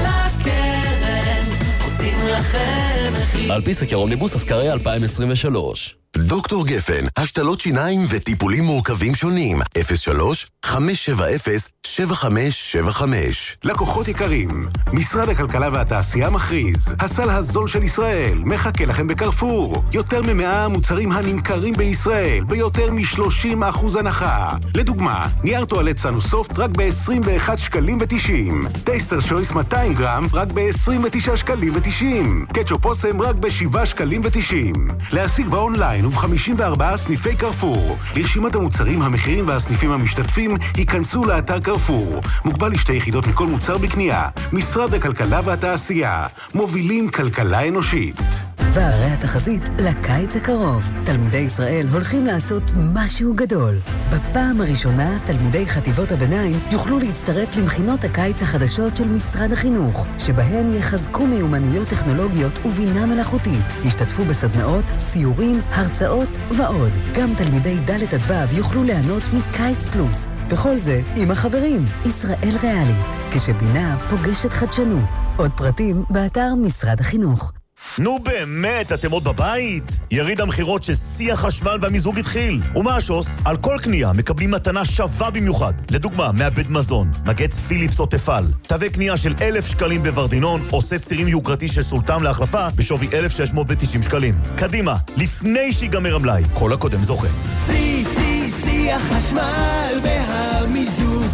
על פי סקר אומניבוס אסקריה אלפיים עשרים ושלוש. דוקטור גפן, השתלות שיניים וטיפולים מורכבים שונים. אפס שלוש חמש שבע אפס שבע חמש שבע חמש. לקוחות יקרים, משרד הכלכלה והתעשייה מכריז, הסל הזול של ישראל מחכה לכם בקרפור. יותר ממאה מוצרים הנמכרים בישראל ביותר מ-שלושים אחוז הנחה. לדוגמה, נייר טואלט סנוסופט רק ב-עשרים ואחד שקלים ותשעים. טייסטר שויס מאתיים גרם רק ב-עשרים ותשעה שקלים ותשעים. קטשופ אוסם רק ב-שבעה שקלים ותשעים. להשיג באונליין וב-חמישים וארבעה סניפי קרפור. לרשימת המוצרים, המחירים והסניפים המשתתפים, ייכנסו לאתר קרפור. מוגבל לשתי יחידות מכל מוצר בקנייה. משרד הכלכלה והתעשייה. מובילים כלכלה אנושית. והרי התחזית לקיץ הקרוב. תלמידי ישראל הולכים לעשות משהו גדול. בפעם הראשונה, תלמידי חטיבות הביניים יוכלו להצטרף למכינות הקיץ החדשות של משרד החינוך, שבהן יחזקו מיומנויות טכנולוגיות ובינה מלאכותית. ישתתפו בסדנאות, סיורים, הרצאות ועוד. גם תלמידי ד' עד ו' יוכלו ליהנות מקיץ פלוס. וכל זה עם החברים. ישראל ריאלית, כשבינה פוגשת חדשנות. עוד פרטים באתר משרד החינוך. נו באמת, אתם עוד בבית? יריד המחירות ששיא החשמל והמיזוג התחיל. ומה השוס? על כל קנייה מקבלים מתנה שווה במיוחד. לדוגמה, מעבד מזון, מגץ פיליפס או תפל. תווה קנייה של אלף שקלים בוורדינון, או סט צירים יוקרתי של סולטן להחלפה בשווי אלף שש מאות ותשעים שקלים. קדימה, לפני שיגמר המלאי. כל הקודם זוכה. שיא, שיא, שיא החשמל והמיזוג.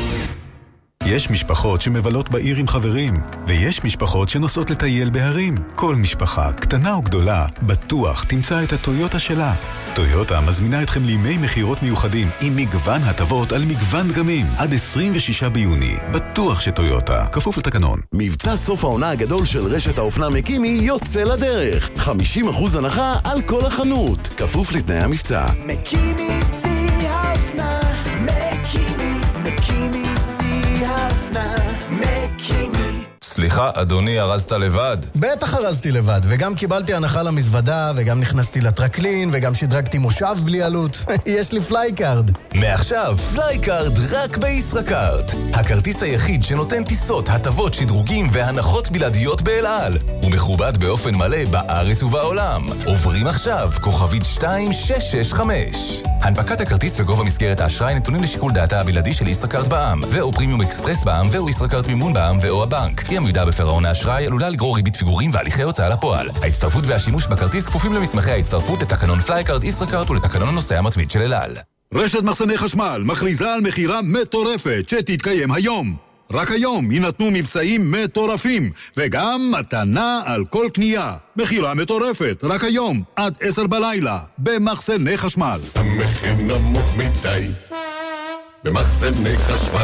יש משפחות שמבלות בעיר עם חברים, ויש משפחות שנוסעות לטייל בהרים. כל משפחה, קטנה או גדולה, בטוח תמצא את הטויוטה שלה. טויוטה מזמינה אתכם לימי מחירות מיוחדים עם מגוון הטבות על מגוון דגמים. עד עשרים ושישה ביוני. בטוח שטויוטה, כפוף לתקנון. מבצע סוף העונה הגדול של רשת האופנה מקימי יוצא לדרך. חמישים אחוז הנחה על כל החנות. כפוף לתנאי המבצע. מקימי שיא האופנה, מקימי, מקימי שיא האופנה, מקימי. סליחה, אדוני, ארזת לבד? בטח ארזתי לבד, וגם קיבלתי הנחה למזוודה, וגם נכנסתי לטרקלין, וגם שדרגתי מושב בלי עלות. יש לי פלייקארד. מעכשיו, פלייקארד רק בישראכרט. הכרטיס היחיד שנותן טיסות, הטבות, שדרוגים והנחות בלעדיות באל על. הוא מכובד באופן מלא בארץ ובעולם. עוברים עכשיו, כוכבית שתיים שש שש חמש. הנפקת הכרטיס וגובה מסגרת האשראי נתונים לשיקול דעתה הבלעדי של ישראכרט בע"מ, ואו פרימיום אקספרס בע"מ, ואו ישראכרט מימון בע"מ, ואו הבנק. היא עמידה בפירעון האשראי עלולה לגרור ריבית פיגורים והליכי הוצאה לפועל. ההצטרפות והשימוש בכרטיס כפופים למסמכי ההצטרפות לתקנון פלייקארד ישראכרט ולתקנון הנוסע המתמיד של אל על. רשת מחסני חשמל מכריזה על מחירה מטורפת שתתקיים היום. רק היום יינתנו מבצעים מטורפים, וגם מתנה על כל קנייה. מחירה מטורפת, רק היום, עד עשר בלילה, במחסני חשמל. המחיר נמוך מדי, במחסני חשמל.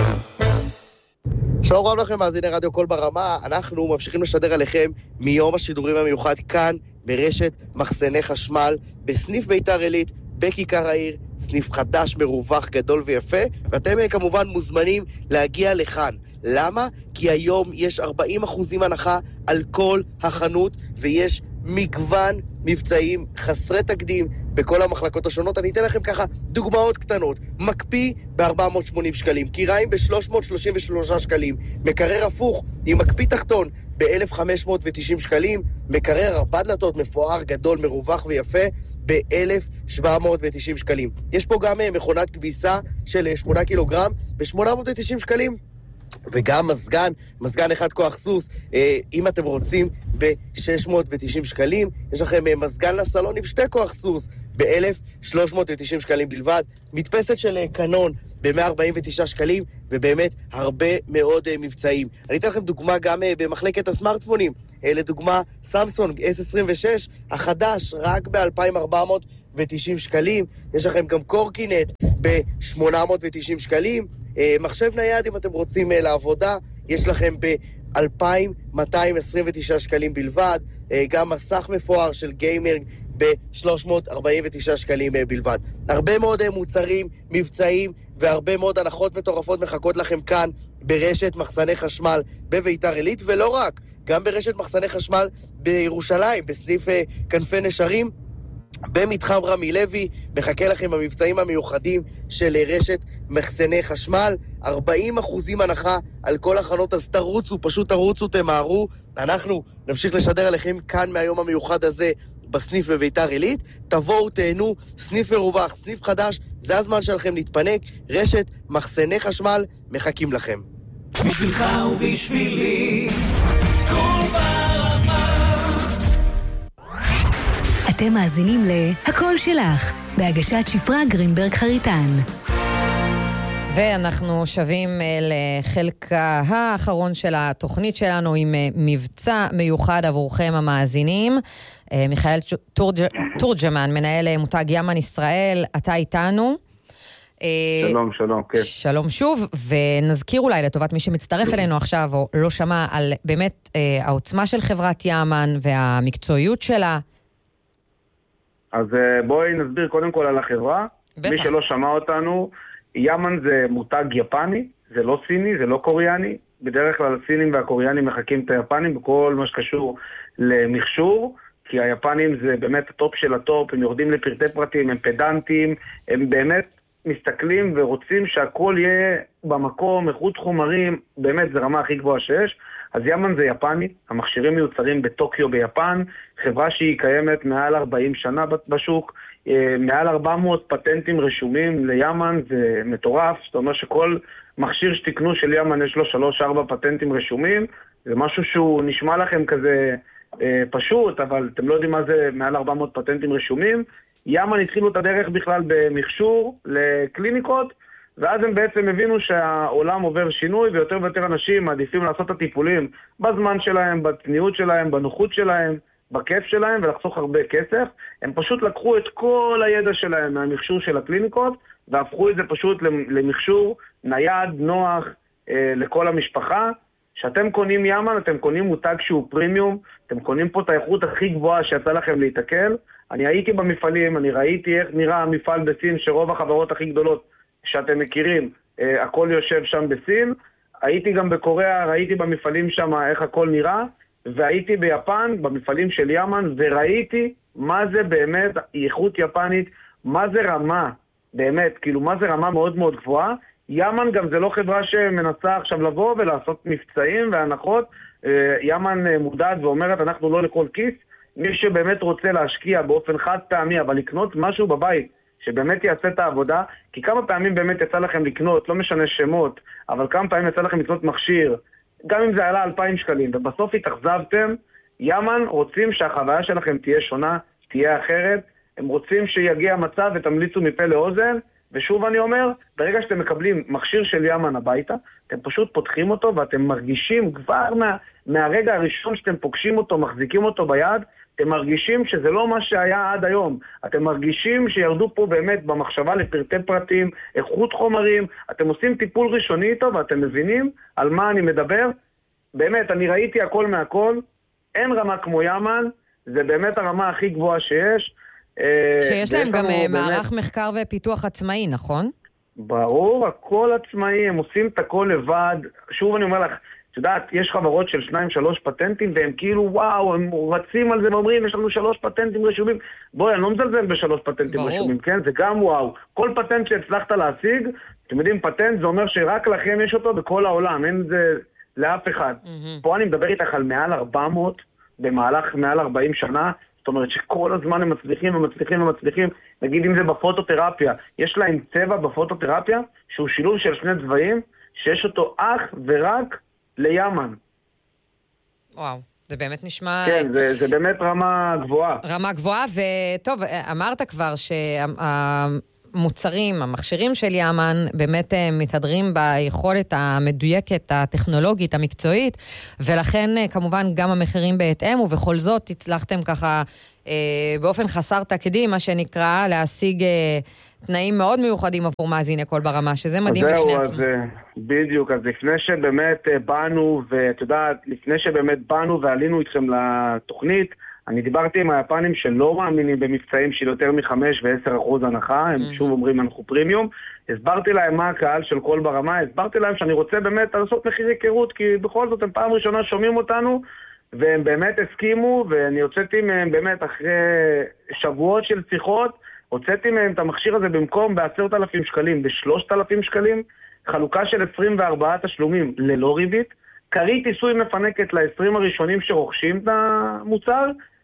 שלום רב לכם, מאזיני רדיו קול ברמה. אנחנו ממשיכים לשדר עליכם מיום השידורים המיוחד כאן ברשת מחסני חשמל, בסניף ביתר עילית, בכיכר העיר, סניף חדש, מרווח, גדול ויפה, ואתם כמובן מוזמנים להגיע לכאן. למה? כי היום יש ארבעים אחוזים הנחה על כל החנות, ויש מגוון מבצעים חסרי תקדים בכל המחלקות השונות. אני אתן לכם ככה דוגמאות קטנות. מקפיא ב-ארבע מאות ושמונים שקלים, קיריים ב-שלוש מאות שלושים ושלושה שקלים, מקרר הפוך עם מקפיא תחתון ב-אלף וחמש מאות ותשעים שקלים, מקרר ארבע דלתות מפואר, גדול, מרווח ויפה ב-אלף ושבע מאות ותשעים שקלים. יש פה גם מכונת כביסה של שמונה קילוגרם ב-שמונה מאות ותשעים שקלים. וגם מזגן, מזגן אחד כוח סוס, אה, אם אתם רוצים, ב-שש מאות ותשעים שקלים. יש לכם אה, מזגן לסלון עם שתי כוח סוס, ב-אלף ושלוש מאות ותשעים שקלים בלבד. מדפסת של אה, קנון ב-מאה ארבעים ותשעה שקלים, ובאמת הרבה מאוד uh, מבצעים. אני אתן לכם דוגמה גם uh, במחלקת הסמארטפונים. Uh, לדוגמה, סמסונג אס עשרים ושש, החדש, רק ב-אלפיים ארבע מאות ותשעים שקלים. יש לכם גם קורקינט ב-שמונה מאות ותשעים שקלים. Uh, מחשב נייד, אם אתם רוצים uh, לעבודה, יש לכם ב-אלפיים מאתיים עשרים ותשעה שקלים בלבד. Uh, גם מסך מפואר של גיימר ב-שלוש מאות ארבעים ותשעה שקלים uh, בלבד. הרבה מאוד uh, מוצרים, מבצעים, והרבה מאוד הנחות מטורפות מחכות לכם כאן ברשת מחסני חשמל בביתר עילית, ולא רק, גם ברשת מחסני חשמל בירושלים, בסניף uh, כנפי נשרים, במתחם רמי לוי, מחכה לכם המבצעים המיוחדים של רשת מחסני חשמל, ארבעים אחוזים הנחה על כל החנות, אז תרוצו, פשוט תרוצו, תמהרו. אנחנו נמשיך לשדר עליכם כאן מהיום המיוחד הזה בסניף בביתר עילית. תבואו, תהנו, סניף מרווח, סניף חדש, זה הזמן שלכם להתפנק. רשת מחסני חשמל מחכים לכם. בשבילך ובשבילי כל ברמה. אתם מאזינים ל"הכל שלך", בהגשת שפרה גרינברג חריטן. ואנחנו שבים לחלקה האחרון של התוכנית שלנו עם מבצע מיוחד עבורכם המאזינים. מיכאל תורג'מן, מנהל מותג ימן ישראל, אתה איתנו. שלום, שלום, כן. שלום שוב, ונזכיר אולי לטובת מי שמצטרף אלינו עכשיו או לא שמע על באמת העוצמה של חברת ימן והמקצועיות שלה. אז בואי נסביר קודם כל על החברה. בטח. מי שלא שמע אותנו, ימן זה מותג יפני, זה לא סיני, זה לא קוריאני. בדרך כלל הסינים והקוריאנים מחכים את היפנים בכל מה שקשור למכשור, כי היפנים זה באמת הטופ של הטופ, הם יורדים לפרטי פרטים, הם פדנטים, הם באמת מסתכלים ורוצים שהכל יהיה במקום, איכות חומרים, באמת זה רמה הכי גבוהה שיש. אז ימן זה יפני, המכשירים מיוצרים בטוקיו ביפן, חברה שהיא קיימת מעל ארבעים שנה בשוק, מעל ארבע מאות פטנטים רשומים לימן, זה מטורף, זאת אומרת שכל מכשיר שתקנו של ימן יש לו שלוש ארבע פטנטים רשומים, זה משהו שהוא נשמע לכם כזה אה, פשוט, אבל אתם לא יודעים מה זה מעל ארבע מאות פטנטים רשומים. ימן התחילו את הדרך בכלל במכשור לקליניקות, ואז הם בעצם הבינו שהעולם עובר שינוי, ויותר ויותר אנשים מעדיפים לעשות את הטיפולים בזמן שלהם, בצניעות שלהם, בנוחות שלהם, בכיף שלהם, ולחסוך הרבה כסף. הם פשוט לקחו את כל הידע שלהם מהמכשור של הקליניקות, והפכו את זה פשוט למכשור נייד, נוח, אה, לכל המשפחה. שאתם קונים ימן, אתם קונים מותג שהוא פרימיום, אתם קונים פה את האיכות הכי גבוהה שיצא לכם להתקל. אני הייתי במפעלים, אני ראיתי איך נראה המפעל בסין, שרוב החברות הכי גדולות שאתם מכירים, אה, הכל יושב שם בסין. הייתי גם בקוריאה, ראיתי במפעלים שם איך הכל נראה, והייתי ביפן, במפעלים של ימן, וראיתי מה זה באמת איכות יפנית, מה זה רמה, באמת, כאילו מה זה רמה מאוד מאוד גבוהה. ימן גם זה לא חברה שמנסה עכשיו לבוא ולעשות מבצעים והנחות. ימן מודעת ואומרת, אנחנו לא לכל כיס. מי שבאמת רוצה להשקיע באופן חד פעמי, אבל לקנות משהו בבית, שבאמת יעשה את העבודה, כי כמה פעמים באמת יצא לכם לקנות, לא משנה שמות, אבל כמה פעמים יצא לכם לקנות מכשיר, גם אם זה עלה אלפיים שקלים, ובסוף התאכזבתם, ימן רוצים שהחוויה שלכם תהיה שונה, תהיה אחרת, הם רוצים שיגיע מצב ותמליצו מפה לאוזן, ושוב אני אומר, ברגע שאתם מקבלים מכשיר של ימן הביתה, אתם פשוט פותחים אותו ואתם מרגישים כבר מה, מהרגע הראשון שאתם פוגשים אותו, מחזיקים אותו ביד, אתם מרגישים שזה לא מה שהיה עד היום. אתם מרגישים שירדו פה באמת במחשבה לפרטי פרטים, איכות חומרים, אתם עושים טיפול ראשוני איתו ואתם מבינים על מה אני מדבר. באמת, אני ראיתי הכל מהכל, אין רמה כמו ימן, זה באמת הרמה הכי גבוהה שיש. שיש להם גם מערך מחקר ופיתוח עצמאי, נכון? ברור, הכל עצמאי, הם עושים את הכל לבד. שוב אני אומר לך, את יודעת, יש חברות של שניים, שלוש פטנטים, והם כאילו, וואו, הם רצים על זה ואומרים, יש לנו שלוש פטנטים רשומים. בואי, אני לא מזלזל בשלוש פטנטים רשומים, כן? זה גם וואו. כל פטנט שהצלחת להשיג, אתם יודעים, פטנט זה אומר שרק לכם יש אותו בכל העולם, אין זה לאף אחד. פה אני מדבר איתך על מעל ארבע מאות, במהלך מעל ארבעים שנה, זאת אומרת שכל הזמן הם מצליחים ומצליחים ומצליחים, נגיד אם זה בפוטותרפיה, יש להם צבע בפוטותרפיה, שהוא שילוב של שני צבעים, שיש אותו אך ורק לימן. וואו, זה באמת נשמע... כן, זה, זה באמת רמה גבוהה. רמה גבוהה, וטוב, אמרת כבר המוצרים, המכשירים של יאמן, באמת מתהדרים ביכולת המדויקת, הטכנולוגית, המקצועית, ולכן כמובן גם המחירים בהתאם, ובכל זאת הצלחתם ככה באופן חסר תקדים, מה שנקרא, להשיג תנאים מאוד מיוחדים עבור מאזיני קול ברמה, שזה מדהים בפני עצמו. אז בדיוק, אז לפני שבאמת באנו, ואת יודעת, לפני שבאמת באנו ועלינו איתכם לתוכנית, אני דיברתי עם היפנים שלא מאמינים במבצעים של יותר מחמש ועשר אחוז הנחה, הם שוב אומרים אנחנו פרימיום, הסברתי להם מה הקהל של קול ברמה, הסברתי להם שאני רוצה באמת לעשות מחיר היכרות, כי בכל זאת הם פעם ראשונה שומעים אותנו, והם באמת הסכימו, ואני הוצאתי מהם באמת אחרי שבועות של שיחות, הוצאתי מהם את המכשיר הזה במקום בעשרת אלפים שקלים, בשלושת אלפים שקלים, חלוקה של עשרים וארבעה תשלומים ללא ריבית, קרית עיסוי מפנקת ל-עשרים הראשונים שרוכשים את המוצר,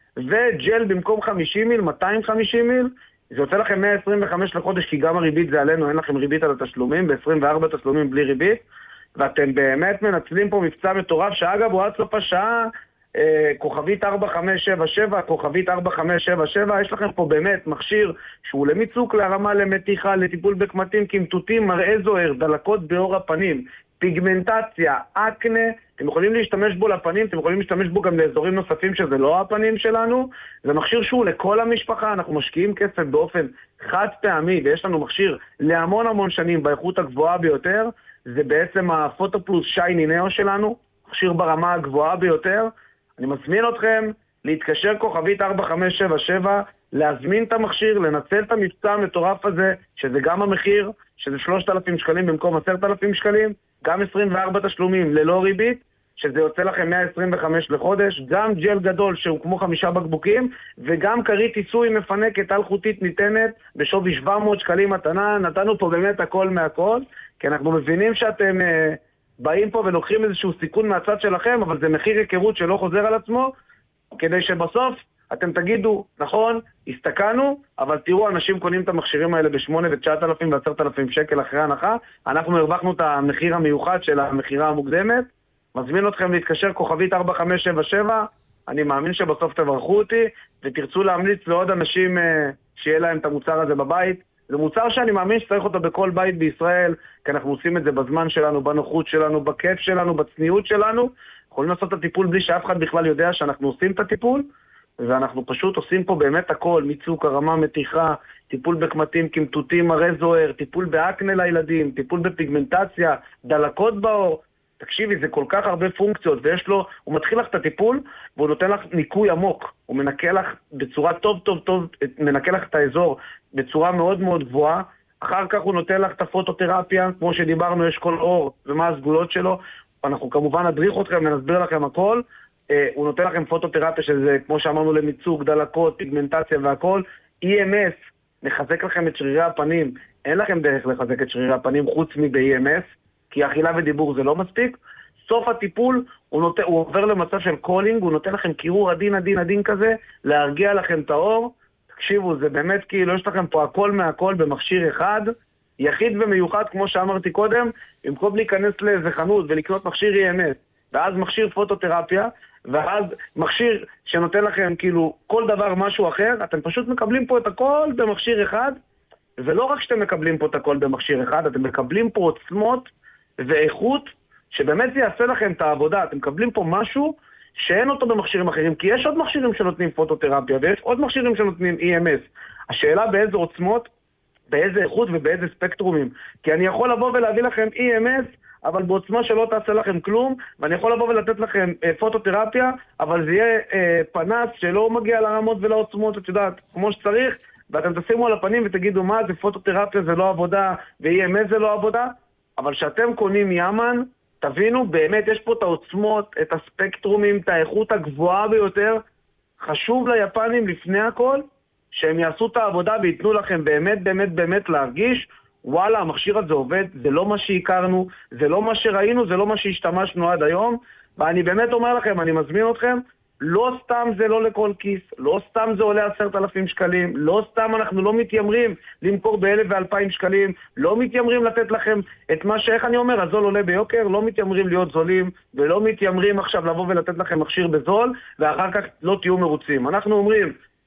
וג'ל במקום חמישים מיל, מאתיים וחמישים מיל, זה יוצא לכם מאה עשרים וחמש לחודש, כי גם הריבית זה עלינו, אין לכם ריבית על התשלומים, ב-עשרים וארבעה תשלומים בלי ריבית, ואתם באמת מנצלים פה מבצע מטורף, שאגב הוא עד סוף השעה, אה, כוכבית ארבע חמש שבע שבע, כוכבית ארבע חמש שבע שבע, יש לכם פה באמת מכשיר שהוא למיצוק, להרמה, למתיחה, לטיפול בקמטים, קמטוטים, מראה זוהר, דלקות באור הפנים, פיגמנטציה, אקנה, אתם יכולים להשתמש בו לפנים, אתם יכולים להשתמש בו גם לאזורים נוספים שזה לא הפנים שלנו, זה מכשיר שהוא לכל המשפחה, אנחנו משקיעים כסף באופן חד פעמי, ויש לנו מכשיר להמון המון שנים באיכות הגבוהה ביותר, זה בעצם הפוטו פלוס שייני נאו שלנו, מכשיר ברמה הגבוהה ביותר, אני מזמין אתכם להתקשר כוכבית ארבע חמש שבע שבע, להזמין את המכשיר, לנצל את המבצע המטורף הזה, שזה גם המחיר, שזה שלושת אלפים שקלים במקום עשרת אלפים שקלים, גם עשרים וארבעה תשלומים ללא ריבית, שזה יוצא לכם מאה עשרים וחמש לחודש, גם ג'ל גדול שהוא כמו חמישה בקבוקים, וגם קרית עיסוי מפנקת אלחוטית ניתנת בשווי שבע מאות שקלים מתנה, נתנו פה באמת הכל מהכל, כי אנחנו מבינים שאתם uh, באים פה ולוקחים איזשהו סיכון מהצד שלכם, אבל זה מחיר היכרות שלא חוזר על עצמו, כדי שבסוף אתם תגידו, נכון, הסתכנו, אבל תראו, אנשים קונים את המכשירים האלה ב-שמונה ותשעת אלפים ועשרת אלפים שקל אחרי הנחה, אנחנו הרווחנו את המחיר המיוחד של המחירה המוקדמת, מזמין אתכם להתקשר כוכבית ארבע חמש שבע שבע, אני מאמין שבסוף תברכו אותי, ותרצו להמליץ לעוד אנשים אה, שיהיה להם את המוצר הזה בבית. זה מוצר שאני מאמין שצריך אותו בכל בית בישראל, כי אנחנו עושים את זה בזמן שלנו, בנוחות שלנו, בכיף שלנו, בצניעות שלנו, יכולים לעשות את הטיפול בלי שאף אחד בכלל יודע שאנחנו עושים את הטיפול, ואנחנו פשוט עושים פה באמת הכל, מיצוק, הרמה, מתיחה, טיפול בקמטים, קמטוטים, מראה זוהר, טיפול באקנה לילדים, טיפול בפיגמנטציה, דלקות באור. תקשיבי, זה כל כך הרבה פונקציות, ויש לו, הוא מתחיל לך את הטיפול, והוא נותן לך ניקוי עמוק, הוא מנקה לך בצורה טוב טוב טוב, מנקה לך את האזור בצורה מאוד מאוד גבוהה, אחר כך הוא נותן לך את הפוטותרפיה, כמו שדיברנו, יש כל אור ומה הסגולות שלו, אנחנו כמובן נדריך אתכם ונסביר לכם הכל, הוא נותן לכם פוטותרפיה שזה, כמו שאמרנו, למיצוג, דלקות, פיגמנטציה והכל, אי אם אס, נחזק לכם את שרירי הפנים, אין לכם דרך לחזק את שרירי הפנים חוץ מב-אי אם אס, כי אכילה ודיבור זה לא מספיק, סוף הטיפול הוא, נות... הוא עובר למצב של קולינג, הוא נותן לכם קירור עדין עדין עדין כזה, להרגיע לכם את האור, תקשיבו, זה באמת כאילו יש לכם פה הכל מהכל במכשיר אחד, יחיד ומיוחד כמו שאמרתי קודם, במקום להיכנס לאיזה חנות ולקנות מכשיר אי אם אס, ואז מכשיר פוטותרפיה, ואז מכשיר שנותן לכם כאילו כל דבר משהו אחר, אתם פשוט מקבלים פה את הכל במכשיר אחד, ולא רק שאתם מקבלים פה את הכל במכשיר אחד, אתם מקבלים פה עוצמות ואיכות, שבאמת זה יעשה לכם את העבודה, אתם מקבלים פה משהו שאין אותו במכשירים אחרים, כי יש עוד מכשירים שנותנים פוטותרפיה, ויש עוד מכשירים שנותנים אי אם אס. השאלה באיזה עוצמות, באיזה איכות ובאיזה ספקטרומים, כי אני יכול לבוא ולהביא לכם אי אם אס, אבל בעוצמה שלא תעשה לכם כלום, ואני יכול לבוא ולתת לכם אה, פוטותרפיה, אבל זה יהיה אה, פנס שלא מגיע לרמות ולעוצמות, את יודעת, כמו שצריך, ואתם תשימו על הפנים ותגידו מה זה פוטותרפיה, זה לא עבודה, ו-אי אם אס זה לא עבודה, אבל שאתם קונים יאמן, תבינו, באמת יש פה את העוצמות, את הספקטרומים, את האיכות הגבוהה ביותר, חשוב ליפנים לפני הכל, שהם יעשו את העבודה ויתנו לכם באמת באמת באמת להרגיש, וואלה, המכשיר הזה עובד, זה לא מה שהכרנו, זה לא מה שראינו, זה לא מה שהשתמשנו עד היום, ואני באמת אומר לכם, אני מזמין אתכם, לא סתם זה לא לכל כיס, לא סתם זה עולה עשרת אלפים שקלים, לא סתם אנחנו לא מתיימרים למכור באלף ואלפיים שקלים, לא מתיימרים לתת לכם את מה שאיך אני אומר, הזול עולה ביוקר, לא מתיימרים להיות זולים, ולא מתיימרים עכשיו לבוא ולתת לכם מכשיר בזול, ואחר כך לא תהיו מרוצים. אנחנו אומרים,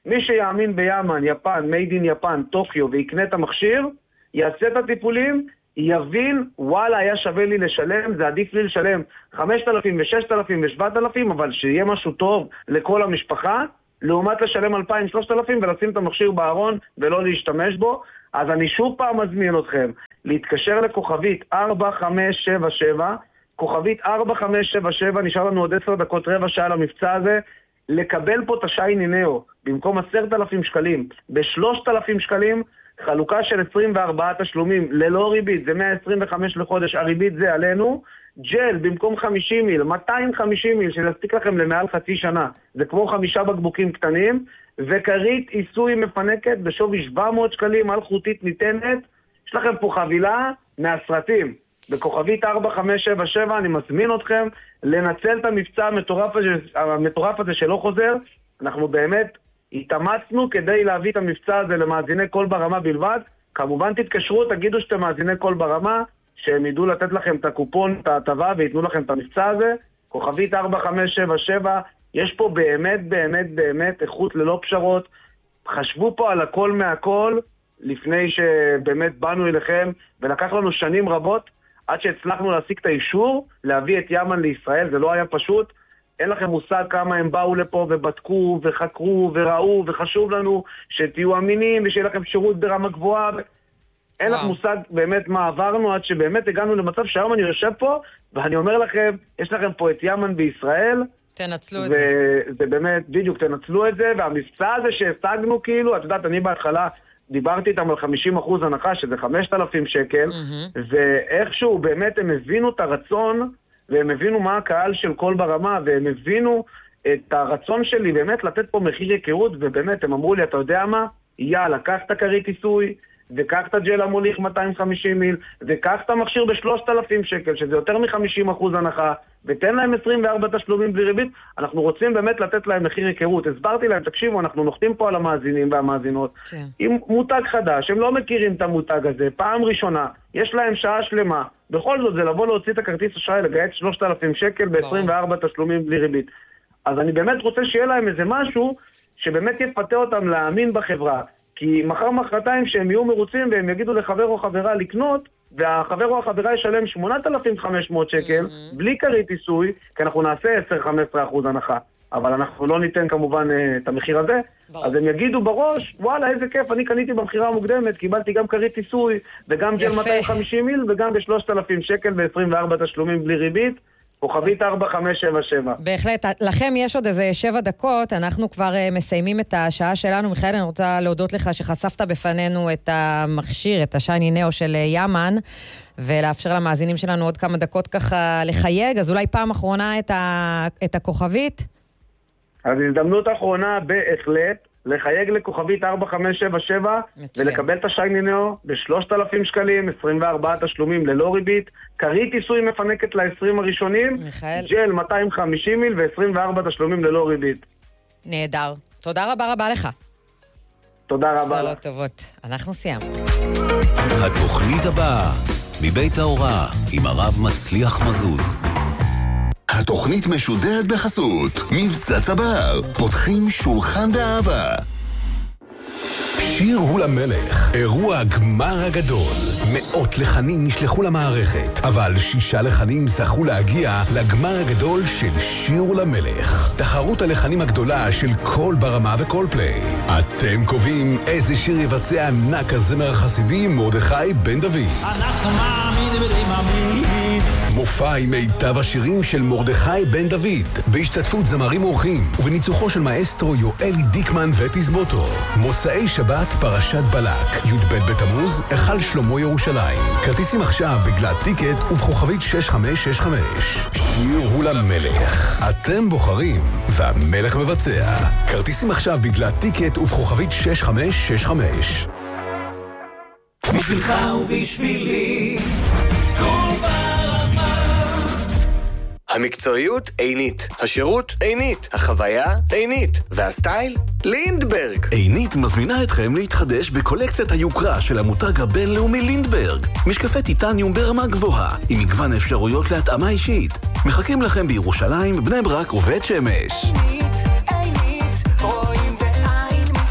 מי שיאמין בימן, יפן, made in יפן, טוקיו, ויקנה את המכשיר, יעשה את הטיפולים, יבין, וואלה, היה שווה לי לשלם, זה עדיף לי לשלם חמשת אלפים ו-ששת אלפים ו-שבעת אלפים, אבל שיהיה משהו טוב לכל המשפחה, לעומת לשלם אלפיים שלושת אלפים ולשים את המכשיר בארון ולא להשתמש בו. אז אני שוב פעם מזמין אתכם להתקשר לכוכבית ארבע חמש שבע שבע, כוכבית ארבע חמש שבע שבע, נשאר לנו עוד עשר דקות, רבע שעה למבצע הזה, לקבל פה את השייני נאו, במקום עשרת אלפים שקלים, ב-שלושת אלפים שקלים, חלוקה של עשרים וארבעה תשלומים, ללא ריבית, זה מאה עשרים וחמש לחודש, הריבית זה עלינו, ג'ל במקום חמישים מיל, מאתיים וחמישים מיל, שיספיק לכם למעל חצי שנה, זה כמו חמישה בקבוקים קטנים, וקרית עיסוי מפנקת בשווי שבע מאות שקלים, אלחוטית ניתנת, יש לכם פה חבילה מהסרטים, בכוכבית ארבע חמש שבע שבע, אני מזמין אתכם לנצל את המבצע המטורף הזה, המטורף הזה שלא חוזר, אנחנו באמת התאמצנו כדי להביא את המבצע הזה למאזיני קול ברמה בלבד, כמובן תתקשרו, תגידו שאתם מאזיני קול ברמה, שהם ידעו לתת לכם את הקופון, את ההטבה, ויתנו לכם את המבצע הזה, כוכבית ארבע חמש שבע שבע, יש פה באמת באמת באמת איכות ללא פשרות, חשבו פה על הכל מהכל, לפני שבאמת באנו אליכם, ולקח לנו שנים רבות, עד שהצלחנו להשיג את האישור, להביא את ימן לישראל, זה לא היה פשוט, אין לכם מושג כמה הם באו לפה ובדקו וחקרו וראו, וחשוב לנו שתהיו אמינים ושיהיה לכם שירות ברמה גבוהה, אין לך מושג באמת מה עברנו, עד שבאמת הגענו למצב שהיום אני יושב פה, ואני אומר לכם, יש לכם פה את ימן בישראל, תנצלו את זה. וזה באמת, בדיוק, תנצלו את זה, והמבצע הזה שהשגנו כאילו, את יודעת, אני בהתחלה דיברתי איתם על חמישים אחוז הנחה, שזה חמשת אלפים שקל, ואיכשהו באמת הם הבינו את הרצון, והם הבינו מה הקהל של קול ברמה, והם הבינו את הרצון שלי באמת לתת פה מחיר היכרות, ובאמת הם אמרו לי, אתה יודע מה? יאללה, קח את הכרית עיסוי, וקח את הג'ל המוליך מאתיים וחמישים מיל, וקח את המכשיר ב-שלושת אלפים שקל, שזה יותר מ-חמישים אחוז הנחה, ותן להם עשרים וארבעה תשלומים בלי ריבית, אנחנו רוצים באמת לתת להם מחיר היכרות. הסברתי להם, תקשיבו, אנחנו נוחתים פה על המאזינים והמאזינות, כן. עם מותג חדש, הם לא מכירים את המותג הזה, פעם ראשונה, יש להם שעה שלמה, בכל זאת זה לבוא להוציא את הכרטיס אשראי, לגייס שלושת אלפים שקל ב-עשרים וארבעה תשלומים בלי ריבית. אז אני באמת רוצה שיהיה להם איזה משהו, שבאמת יפתה אותם להאמין בחברה, כי מחר מחרתיים שהם יהיו מרוצים והם יגידו לחבר או חברה לקנות, והחבר או החברה ישלם שמונת אלפים וחמש מאות שקל, mm-hmm. בלי כרית עיסוי, כי אנחנו נעשה עשר עד חמש עשרה אחוז הנחה, אבל אנחנו לא ניתן כמובן את המחיר הזה, בוא. אז הם יגידו בראש, וואלה איזה כיף, אני קניתי במחירה המוקדמת, קיבלתי גם כרית עיסוי, וגם ג'ל מאתיים וחמישים מיל, וגם ב-שלושת אלפים שקל ב-עשרים וארבעה תשלומים בלי ריבית, כוכבית ארבע חמש שבע שבע. בהחלט, לכם יש עוד איזה שבע דקות, אנחנו כבר uh, מסיימים את השעה שלנו. מיכאל, אני רוצה להודות לך שחשפת בפנינו את המכשיר, את השייני נאו של ימן, ולאפשר למאזינים שלנו עוד כמה דקות ככה לחייג, אז אולי פעם אחרונה את, ה... את הכוכבית? אז הזדמנות אחרונה בהחלט, לחייג לכוכבית ארבע חמש שבע שבע, ולקבל את השייני נאו ב-שלושת אלפים שקלים, עשרים וארבעה תשלומים ללא ריבית, כרית עיסוי מפנקת ל-עשרים הראשונים, מיכאל. ג'ל מאתיים וחמישים מיל ו-עשרים וארבעה תשלומים ללא ריבית. נהדר. תודה רבה רבה לך. תודה רבה. בשורות טובות. אנחנו סיימנו. התוכנית הבאה, מבית ההוראה, עם הרב מצליח מזוז. התוכנית משודרת בחסות מבצע צבר, פותחים שולחן באהבה. שיר הוא למלך, אירוע הגמר הגדול. מאות לחנים נשלחו למערכת, אבל שישה לחנים זכו להגיע לגמר הגדול של שיר הוא למלך. תחרות הלחנים הגדולה של קול ברמה וקול פליי. אתם קובעים איזה שיר יבצע ענק הזמר החסידי מרדכי בן דוד. אנחנו מאמינים ולמאמין. מופע עם מיטב השירים של מרדכי בן דוד, בהשתתפות זמרים אורחים, ובניצוחו של מאסטרו יואלי דיקמן ותזמורתו. מוצאי שבת פרשת בלק, י"ב בתמוז, היכל שלמה ירושלים. כרטיסים עכשיו בגלת טיקט ובכוכבית שש חמש שש חמש. שיר הוא למלך. אתם בוחרים, והמלך מבצע. כרטיסים עכשיו בגלת טיקט ובכוכבית שש חמש שש חמש. בשבילך ובשבילי, כל ברמה. המקצועיות עינית, השירות עינית, החוויה עינית, והסטייל לינדברג. עינית מזמינה אתכם להתחדש בקולקציית היוקרה של המותג הבינלאומי לינדברג. משקפי טיטניום ברמה גבוהה, עם מגוון אפשרויות להתאמה אישית. מחכים לכם בירושלים, בני ברק ובית שמש. עינית, עינית, רואים בעין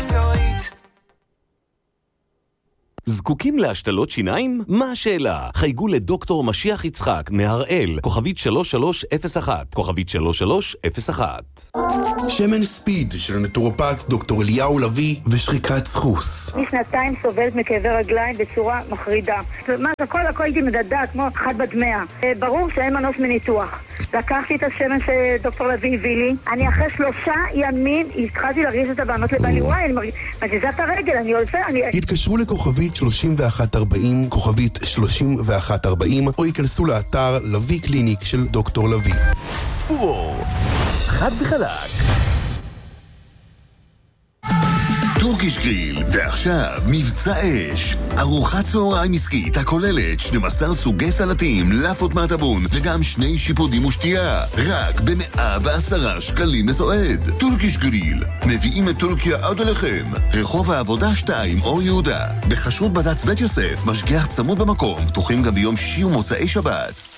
זקוקים להשתלות שיניים? מה השאלה? חייגו לדוקטור משיח יצחק מהראל, כוכבית שלוש שלוש אפס אחת, כוכבית שלוש שלוש אפס אחת. שמן ספיד של נטורופט דוקטור אליהו לוי ושחיקת סחוס. משנתיים סובלת מכאבי רגליים בצורה מחרידה. מה, הכל הכל הייתי מדדה כמו אחד בדמיה. ברור שאין מנוס מניתוח. לקחתי את השמן שדוקטור לוי הביא לי, אני אחרי שלושה ימים התחלתי להרגיש את הבנות לבעלי, וואי, אני מזיזה את הרגל, אני עושה, אני... התקשרו לכוכבית שלושים ואחת ארבעים, כוכבית שלושים ואחת ארבעים, או ייכנסו לאתר לוי קליניק של דוקטור לוי. פור, חד וחלק. טורקיש גריל, ועכשיו מבצע אש. ארוחת צהריים עסקית הכוללת שנים עשר סוגי סלטים, לאפות מהטבון וגם שני שיפודים ושתייה. רק ב-מאה ועשרה שקלים לסועד. טורקיש גריל, מביאים את טורקיה עד אליכם. רחוב העבודה שתיים, אור יהודה. בחשרות בד"ץ בית יוסף, משגיח צמוד במקום, פתוחים גם ביום שישי ומוצאי שבת.